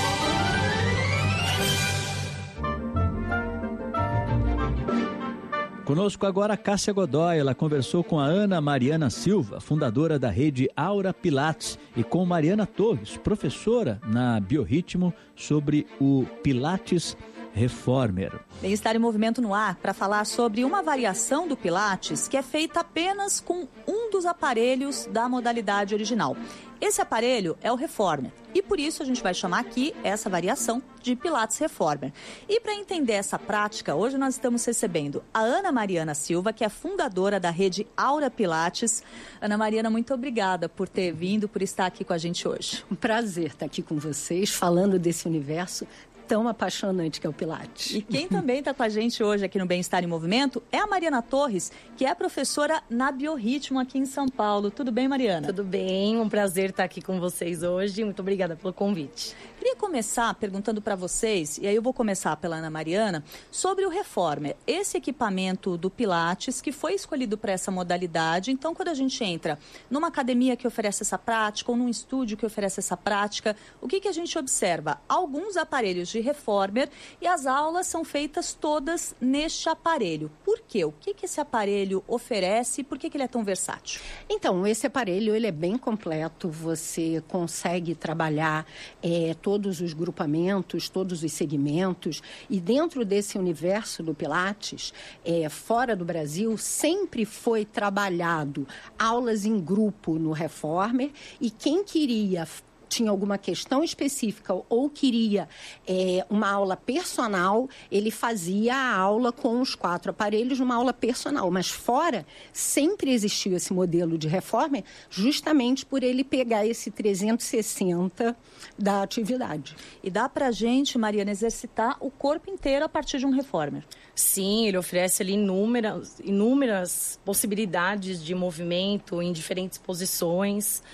Conosco agora a Cássia Godoy. Ela conversou com a Ana Mariana Silva, fundadora da rede Aura Pilates, e com Mariana Torres, professora na Biorritmo, sobre o Pilates Reformer. Bem-estar em movimento no ar para falar sobre uma variação do Pilates que é feita apenas com um dos aparelhos da modalidade original. Esse aparelho é o Reformer e por isso a gente vai chamar aqui essa variação de Pilates Reformer. E para entender essa prática, hoje nós estamos recebendo a Ana Mariana Silva, que é fundadora da rede Aura Pilates. Ana Mariana, muito obrigada por ter vindo, por estar aqui com a gente hoje. Um prazer estar aqui com vocês, falando desse universo tão apaixonante que é o Pilates. E quem também está com a gente hoje aqui no Bem-Estar em Movimento é a Mariana Torres, que é professora na Biorritmo aqui em São Paulo. Tudo bem, Mariana? Tudo bem, um prazer estar aqui com vocês hoje. Muito obrigada pelo convite. Queria começar perguntando para vocês, e aí eu vou começar pela Ana Mariana, sobre o Reformer, esse equipamento do Pilates que foi escolhido para essa modalidade. Então, quando a gente entra numa academia que oferece essa prática ou num estúdio que oferece essa prática, o que, que a gente observa? Alguns aparelhos de Reformer e as aulas são feitas todas neste aparelho. Por quê? O que, que esse aparelho oferece e por que, que ele é tão versátil? Então, esse aparelho ele é bem completo, você consegue trabalhar é, todos os grupamentos, todos os segmentos, e dentro desse universo do Pilates, é, fora do Brasil, sempre foi trabalhado aulas em grupo no Reformer, e quem queria tinha alguma questão específica ou queria é, uma aula personal, ele fazia a aula com os quatro aparelhos numa aula personal. Mas fora, sempre existiu esse modelo de Reformer, justamente por ele pegar esse trezentos e sessenta da atividade. E dá pra gente, Mariana, exercitar o corpo inteiro a partir de um Reformer? Sim, ele oferece ali inúmeras, inúmeras possibilidades de movimento em diferentes posições.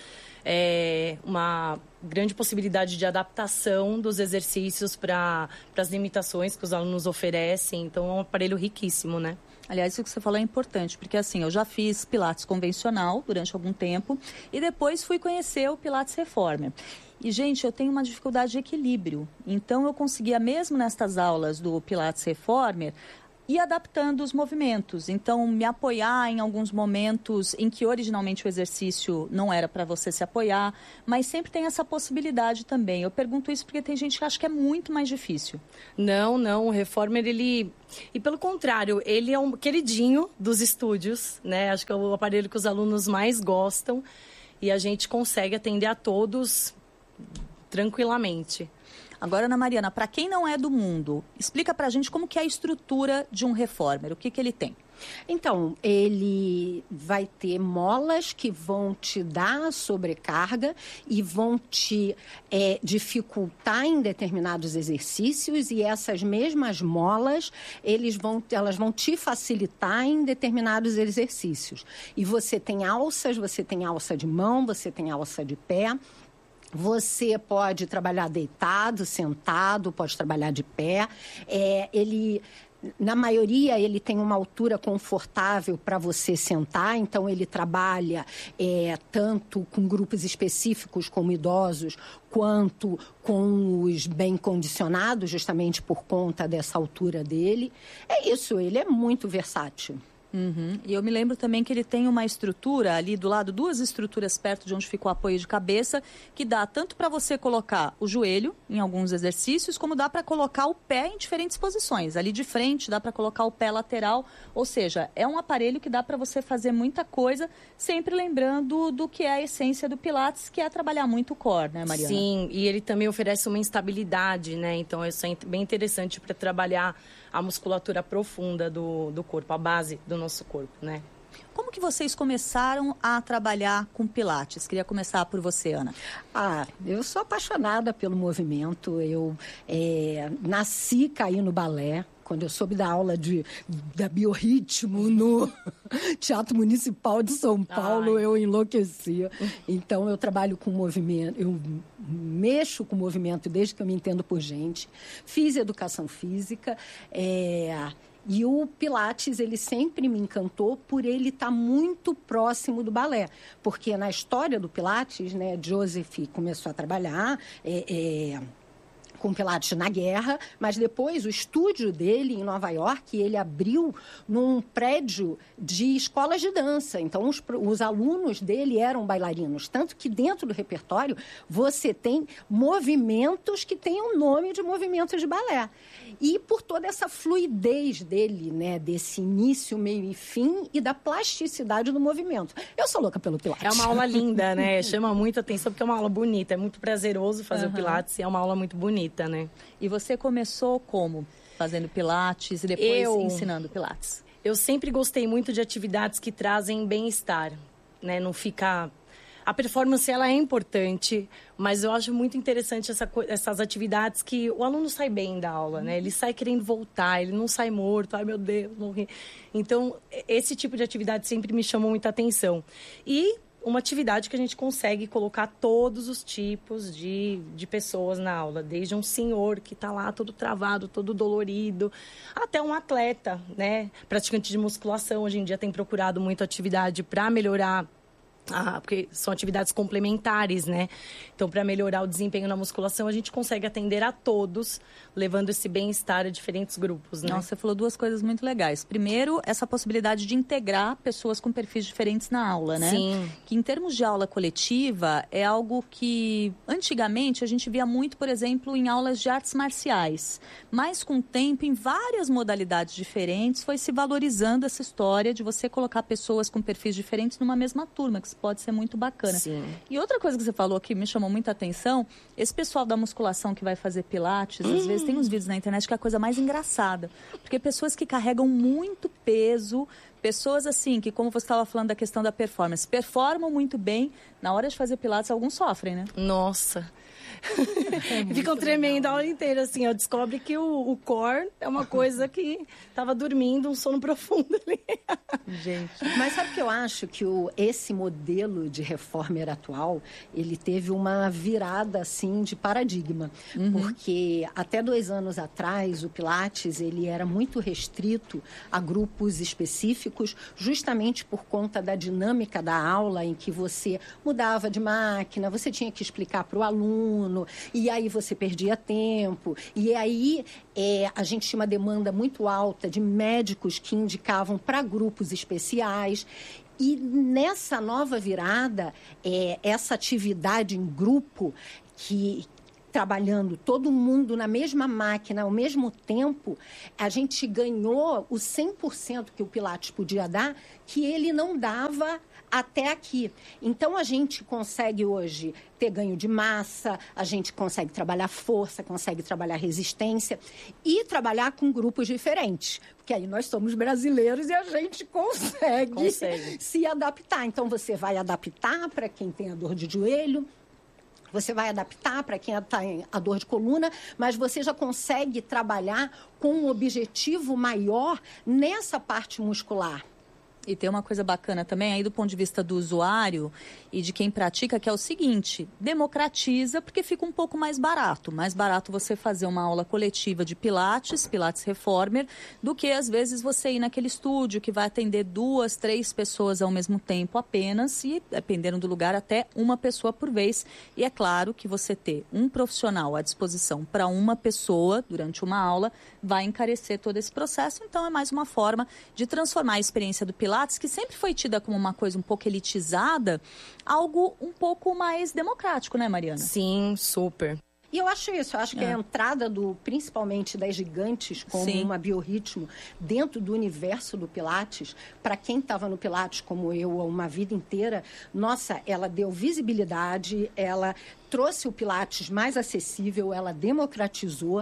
É uma grande possibilidade de adaptação dos exercícios para as limitações que os alunos oferecem. Então, é um aparelho riquíssimo, né? Aliás, isso que você falou é importante, porque assim, eu já fiz Pilates convencional durante algum tempo e depois fui conhecer o Pilates Reformer. E, gente, eu tenho uma dificuldade de equilíbrio. Então, eu conseguia, mesmo nestas aulas do Pilates Reformer, ir adaptando os movimentos. Então, me apoiar em alguns momentos em que originalmente o exercício não era para você se apoiar, mas sempre tem essa possibilidade também. Eu pergunto isso porque tem gente que acha que é muito mais difícil. Não, não, o Reformer, ele... E pelo contrário, ele é um queridinho dos estúdios, né? Acho que é o aparelho que os alunos mais gostam e a gente consegue atender a todos tranquilamente. Agora, Ana Mariana, para quem não é do mundo, explica para a gente como que é a estrutura de um Reformer, o que, que ele tem? Então, ele vai ter molas que vão te dar sobrecarga e vão te é, dificultar em determinados exercícios e essas mesmas molas, eles vão, elas vão te facilitar em determinados exercícios. E você tem alças, você tem alça de mão, você tem alça de pé. Você pode trabalhar deitado, sentado, pode trabalhar de pé. É, ele, na maioria, ele tem uma altura confortável para você sentar. Então, ele trabalha é, tanto com grupos específicos, como idosos, quanto com os bem condicionados, justamente por conta dessa altura dele. É isso, ele é muito versátil. Uhum. E eu me lembro também que ele tem uma estrutura ali do lado, duas estruturas perto de onde fica o apoio de cabeça, que dá tanto para você colocar o joelho em alguns exercícios, como dá para colocar o pé em diferentes posições. Ali de frente dá para colocar o pé lateral, ou seja, é um aparelho que dá para você fazer muita coisa, sempre lembrando do que é a essência do Pilates, que é trabalhar muito o core, né, Mariana? Sim, e ele também oferece uma instabilidade, né? Então, isso é bem interessante para trabalhar a musculatura profunda do, do corpo, a base do nosso corpo, né? Como que vocês começaram a trabalhar com Pilates? Queria começar por você, Ana. Ah, eu sou apaixonada pelo movimento. Eu é, nasci e caí no balé. Quando eu soube da aula de, da biorritmo no Teatro Municipal de São Paulo, Ai. eu enlouquecia. Então, eu trabalho com movimento, eu mexo com movimento desde que eu me entendo por gente. Fiz educação física, é... E o Pilates, ele sempre me encantou por ele estar muito próximo do balé. Porque na história do Pilates, né, Joseph começou a trabalhar... É, é... com Pilates na guerra, mas depois o estúdio dele em Nova York, ele abriu num prédio de escolas de dança. Então, os, os alunos dele eram bailarinos. Tanto que dentro do repertório você tem movimentos que têm o nome de movimentos de balé. E por toda essa fluidez dele, né, desse início, meio e fim e da plasticidade do movimento. Eu sou louca pelo Pilates. É uma aula linda, né? Chama muita atenção porque é uma aula bonita. É muito prazeroso fazer uhum. o Pilates e é uma aula muito bonita. Né? E você começou como? Fazendo Pilates e depois eu, ensinando Pilates? Eu sempre gostei muito de atividades que trazem bem-estar, né? Não ficar... A performance, ela é importante, mas eu acho muito interessante essa, essas atividades que o aluno sai bem da aula, né? Ele sai querendo voltar, ele não sai morto, ai meu Deus, morri. Então, esse tipo de atividade sempre me chamou muita atenção. E... uma atividade que a gente consegue colocar todos os tipos de, de pessoas na aula, desde um senhor que está lá todo travado, todo dolorido, até um atleta, né, praticante de musculação. Hoje em dia tem procurado muito atividade para melhorar, ah, porque são atividades complementares, né? Então, para melhorar o desempenho na musculação, a gente consegue atender a todos, levando esse bem-estar a diferentes grupos, né? Nossa, você falou duas coisas muito legais. Primeiro, essa possibilidade de integrar pessoas com perfis diferentes na aula, né? Sim. Que em termos de aula coletiva, é algo que antigamente a gente via muito, por exemplo, em aulas de artes marciais. Mas com o tempo, em várias modalidades diferentes, foi se valorizando essa história de você colocar pessoas com perfis diferentes numa mesma turma, que pode ser muito bacana. Sim. E outra coisa que você falou que me chamou muita atenção, esse pessoal da musculação que vai fazer Pilates, hum. às vezes tem uns vídeos na internet que é a coisa mais engraçada. Porque pessoas que carregam muito peso, pessoas assim, que como você estava falando da questão da performance, performam muito bem, na hora de fazer Pilates alguns sofrem, né? Nossa, É ficam tremendo legal. A aula inteira, assim, ó, descobre que o, o core é uma coisa que estava dormindo, um sono profundo ali. Gente. Mas sabe que eu acho que o, esse modelo de reformer atual, ele teve uma virada, assim, de paradigma. Uhum. Porque até dois anos atrás, o Pilates, ele era muito restrito a grupos específicos, justamente por conta da dinâmica da aula, em que você mudava de máquina, você tinha que explicar para o aluno, e aí você perdia tempo. E aí é, a gente tinha uma demanda muito alta de médicos que indicavam para grupos especiais. E nessa nova virada, é, essa atividade em grupo, que trabalhando todo mundo na mesma máquina ao mesmo tempo, a gente ganhou o cem por cento que o Pilates podia dar, que ele não dava até aqui. Então, a gente consegue hoje ter ganho de massa, a gente consegue trabalhar força, consegue trabalhar resistência e trabalhar com grupos diferentes. Porque aí nós somos brasileiros e a gente consegue, consegue. se adaptar. Então, você vai adaptar para quem tem a dor de joelho, você vai adaptar para quem tem a dor de coluna, mas você já consegue trabalhar com um objetivo maior nessa parte muscular. E tem uma coisa bacana também aí do ponto de vista do usuário e de quem pratica, que é o seguinte: democratiza, porque fica um pouco mais barato. Mais barato você fazer uma aula coletiva de Pilates, Pilates Reformer, do que às vezes você ir naquele estúdio que vai atender duas, três pessoas ao mesmo tempo apenas e, dependendo do lugar, até uma pessoa por vez. E é claro que você ter um profissional à disposição para uma pessoa durante uma aula vai encarecer todo esse processo. Então, é mais uma forma de transformar a experiência do Pilates, que sempre foi tida como uma coisa um pouco elitizada, algo um pouco mais democrático, né, Mariana? Sim, super. E eu acho isso, eu acho que é. a entrada, do, principalmente das gigantes, como Sim. uma biorritmo, dentro do universo do Pilates, para quem estava no Pilates, como eu, uma vida inteira, nossa, ela deu visibilidade, ela trouxe o Pilates mais acessível, ela democratizou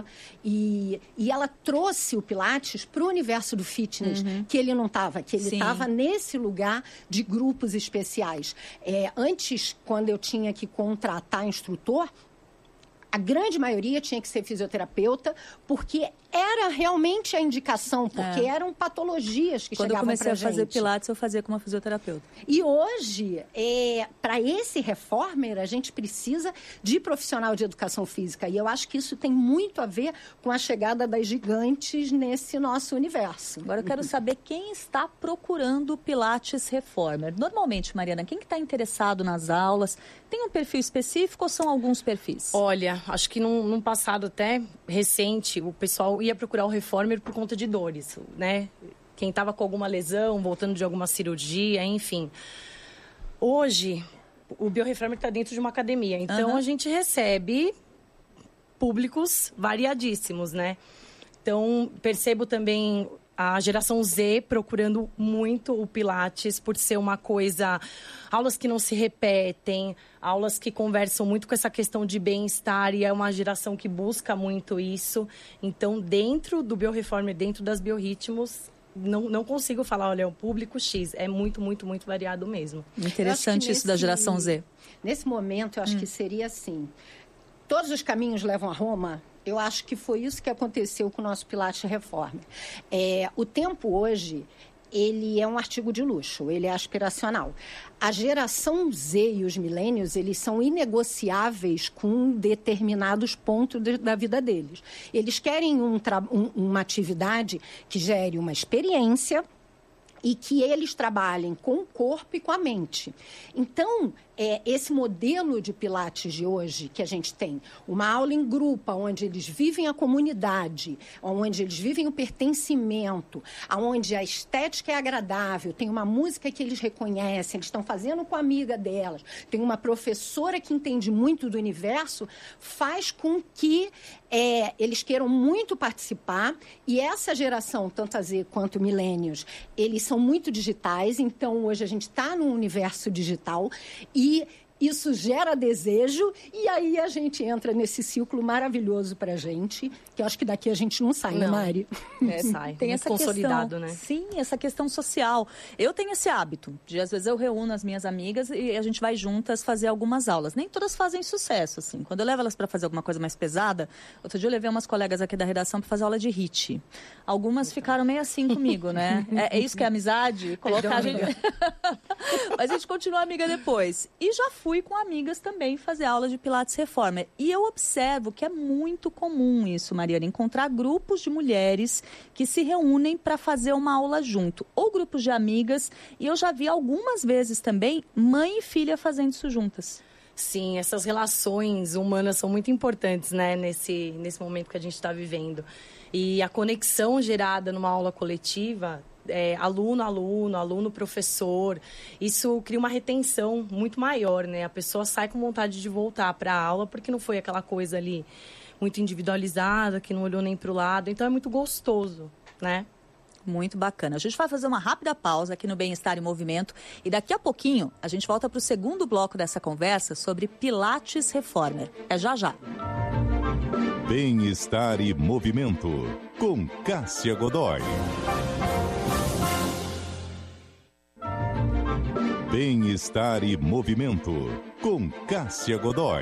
e, e ela trouxe o Pilates para o universo do fitness, uhum. que ele não estava, que ele estava nesse lugar de grupos especiais. É, antes, quando eu tinha que contratar instrutor, a grande maioria tinha que ser fisioterapeuta, porque era realmente a indicação, porque é. eram patologias que Quando chegavam para a gente. Quando eu comecei a fazer Pilates, eu fazia com uma fisioterapeuta. E hoje, é, para esse reformer, a gente precisa de profissional de educação física. E eu acho que isso tem muito a ver com a chegada das gigantes nesse nosso universo. Agora eu quero saber quem está procurando Pilates Reformer. Normalmente, Mariana, quem que está interessado nas aulas? Tem um perfil específico ou são alguns perfis? Olha, acho que num, num passado até recente, o pessoal ia procurar o reformer por conta de dores, né? Quem estava com alguma lesão, voltando de alguma cirurgia, enfim. Hoje, o bioreformer está dentro de uma academia, então uhum. a gente recebe públicos variadíssimos, né? Então, percebo também a geração Z procurando muito o Pilates por ser uma coisa... Aulas que não se repetem, aulas que conversam muito com essa questão de bem-estar e é uma geração que busca muito isso. Então, dentro do bioreformer, dentro das biorritmos, não, não consigo falar, olha, é o público X. É muito, muito, muito variado mesmo. Interessante isso nesse, da geração Z. Nesse momento, eu acho hum. que seria assim... Todos os caminhos levam a Roma. Eu acho que foi isso que aconteceu com o nosso Pilates Reformer. É, o tempo hoje, ele é um artigo de luxo, ele é aspiracional. A geração Z e os milênios, eles são inegociáveis com determinados pontos de, da vida deles. Eles querem um, um, uma atividade que gere uma experiência e que eles trabalhem com o corpo e com a mente. Então, é, esse modelo de Pilates de hoje que a gente tem, uma aula em grupo, onde eles vivem a comunidade, onde eles vivem o pertencimento, onde a estética é agradável, tem uma música que eles reconhecem, eles estão fazendo com a amiga delas, tem uma professora que entende muito do universo, faz com que é, eles queiram muito participar. E essa geração, tanto a Z quanto milênios, eles são muito digitais, então hoje a gente está no universo digital e isso gera desejo e aí a gente entra nesse ciclo maravilhoso para a gente, que eu acho que daqui a gente não sai, não. né, Mari? É, sai. Tem Muito essa consolidado, questão, né? Sim, essa questão social. Eu tenho esse hábito de, às vezes, eu reúno as minhas amigas e a gente vai juntas fazer algumas aulas. Nem todas fazem sucesso, assim. Quando eu levo elas para fazer alguma coisa mais pesada, outro dia eu levei umas colegas aqui da redação para fazer aula de hit. Algumas ficaram meio assim comigo, né? É, é isso que é amizade? Colocar a gente... Mas a gente continua amiga depois. E já fui com amigas também fazer aula de Pilates Reformer. E eu observo que é muito comum isso, Mariana, encontrar grupos de mulheres que se reúnem para fazer uma aula junto. Ou grupos de amigas. E eu já vi algumas vezes também mãe e filha fazendo isso juntas. Sim, essas relações humanas são muito importantes, né, nesse, nesse momento que a gente está vivendo. E a conexão gerada numa aula coletiva... É, aluno, aluno, aluno, professor, isso cria uma retenção muito maior, né? A pessoa sai com vontade de voltar para a aula porque não foi aquela coisa ali muito individualizada, que não olhou nem para o lado. Então, é muito gostoso, né? Muito bacana. A gente vai fazer uma rápida pausa aqui no Bem-Estar em Movimento e daqui a pouquinho a gente volta para o segundo bloco dessa conversa sobre Pilates Reformer. É já já. Bem-Estar e Movimento, com Cássia Godoy. Bem-Estar e Movimento, com Cássia Godoy.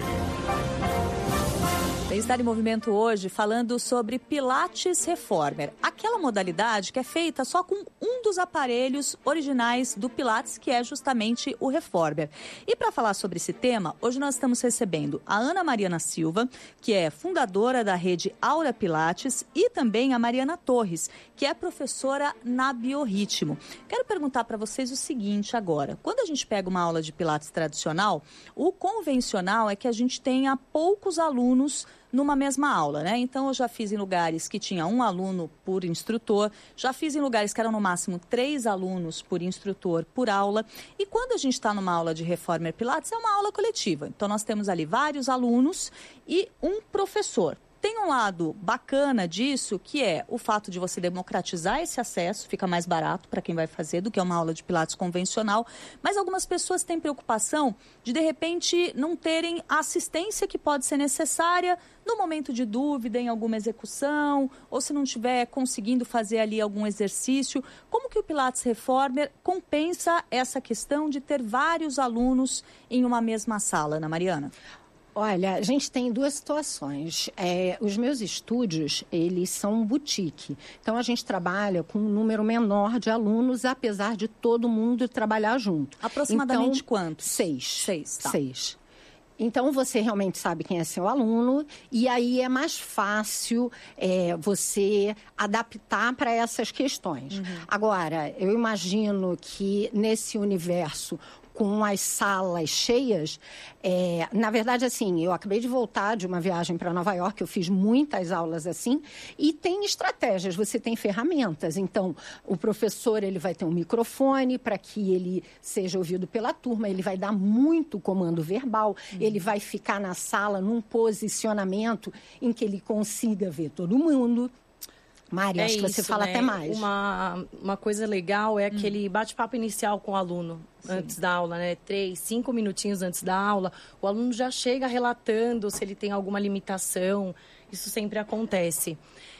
Bem-Estar em Movimento hoje falando sobre Pilates Reformer. Aquela modalidade que é feita só com um dos aparelhos originais do Pilates, que é justamente o Reformer. E para falar sobre esse tema, hoje nós estamos recebendo a Ana Mariana Silva, que é fundadora da rede Aura Pilates, e também a Mariana Torres, que é professora na Biorritmo. Quero perguntar para vocês o seguinte agora. Quando a gente pega uma aula de Pilates tradicional, o convencional é que a gente tenha poucos alunos numa mesma aula, né? Então, eu já fiz em lugares que tinha um aluno por instrutor, já fiz em lugares que eram no máximo três alunos por instrutor por aula. E quando a gente está numa aula de Reformer Pilates, é uma aula coletiva. Então, nós temos ali vários alunos e um professor. Tem um lado bacana disso, que é o fato de você democratizar esse acesso, fica mais barato para quem vai fazer do que uma aula de Pilates convencional, mas algumas pessoas têm preocupação de, de repente, não terem a assistência que pode ser necessária no momento de dúvida em alguma execução, ou se não estiver conseguindo fazer ali algum exercício. Como que o Pilates Reformer compensa essa questão de ter vários alunos em uma mesma sala, Ana Mariana? Olha, a gente tem duas situações. É, os meus estúdios, eles são boutique. Então, a gente trabalha com um número menor de alunos, apesar de todo mundo trabalhar junto. Aproximadamente então, quantos? Seis. Seis, tá. Seis. Então, você realmente sabe quem é seu aluno e aí é mais fácil é, você adaptar para essas questões. Uhum. Agora, eu imagino que nesse universo com as salas cheias, é, na verdade, assim, eu acabei de voltar de uma viagem para Nova York, eu fiz muitas aulas assim, e tem estratégias, você tem ferramentas. Então, o professor ele vai ter um microfone para que ele seja ouvido pela turma, ele vai dar muito comando verbal, uhum. ele vai ficar na sala num posicionamento em que ele consiga ver todo mundo. Mari, é acho que isso, você fala né? até mais. Uma, uma coisa legal é aquele bate-papo inicial com o aluno, Sim. antes da aula, né? Três, cinco minutinhos antes da aula. O aluno já chega relatando se ele tem alguma limitação. Isso sempre acontece.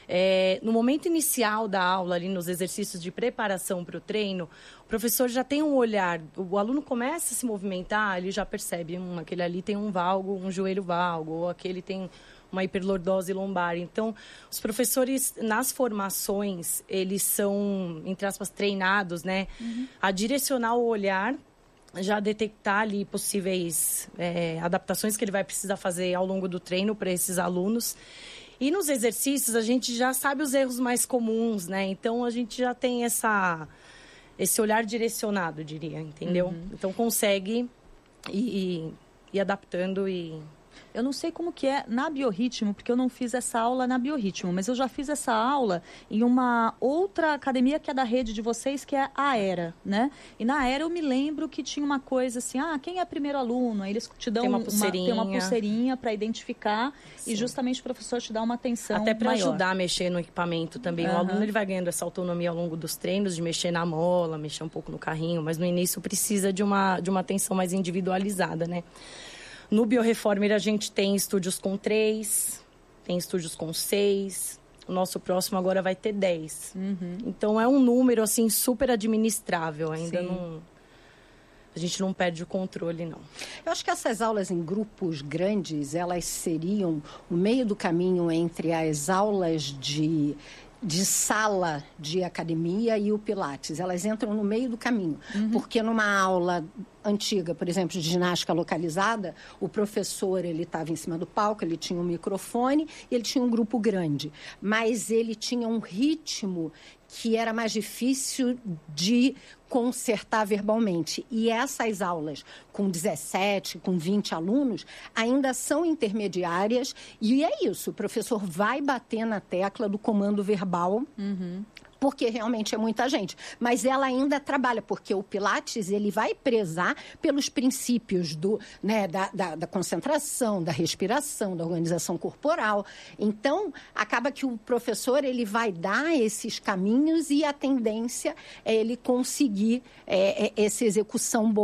É, no momento inicial da aula, ali nos exercícios de preparação para o treino, o professor já tem um olhar, o aluno começa a se movimentar, ele já percebe, hum, aquele ali tem um valgo, um joelho valgo, ou aquele tem uma hiperlordose lombar. Então, os professores, nas formações, eles são, entre aspas, treinados, né? Uhum. A direcionar o olhar, já detectar ali possíveis é, adaptações que ele vai precisar fazer ao longo do treino para esses alunos. E nos exercícios, a gente já sabe os erros mais comuns, né? Então, a gente já tem essa, esse olhar direcionado, diria, entendeu? Uhum. Então, consegue ir, ir, ir adaptando e... Eu não sei como que é na Biorritmo, porque eu não fiz essa aula na Biorritmo, mas eu já fiz essa aula em uma outra academia que é da rede de vocês, que é a Aera, né? E na Aera eu me lembro que tinha uma coisa assim, ah, quem é primeiro aluno? Aí eles te dão tem uma uma, pulseirinha, tem uma pulseirinha para identificar. Sim. E justamente o professor te dá uma atenção até para maior. ajudar a mexer no equipamento também. Uhum. O aluno ele vai ganhando essa autonomia ao longo dos treinos, de mexer na mola, mexer um pouco no carrinho, mas no início precisa de uma, de uma atenção mais individualizada, né? No Bioreformer a gente tem estúdios com três, tem estúdios com seis. O nosso próximo agora vai ter dez. Uhum. Então é um número assim super administrável. Ainda Sim. não... A gente não perde o controle, não. Eu acho que essas aulas em grupos grandes, elas seriam o meio do caminho entre as aulas de... de sala de academia e o Pilates. Elas entram no meio do caminho. Uhum. Porque numa aula antiga, por exemplo, de ginástica localizada, o professor, ele estava em cima do palco, ele tinha um microfone e ele tinha um grupo grande. Mas ele tinha um ritmo que era mais difícil de consertar verbalmente. E essas aulas com dezessete, com vinte alunos, ainda são intermediárias. E é isso, o professor vai bater na tecla do comando verbal, uhum. porque realmente é muita gente. Mas ela ainda trabalha, porque o Pilates ele vai prezar pelos princípios do, né, da, da, da concentração, da respiração, da organização corporal. Então, acaba que o professor ele vai dar esses caminhos e a tendência é ele conseguir é, essa execução boa.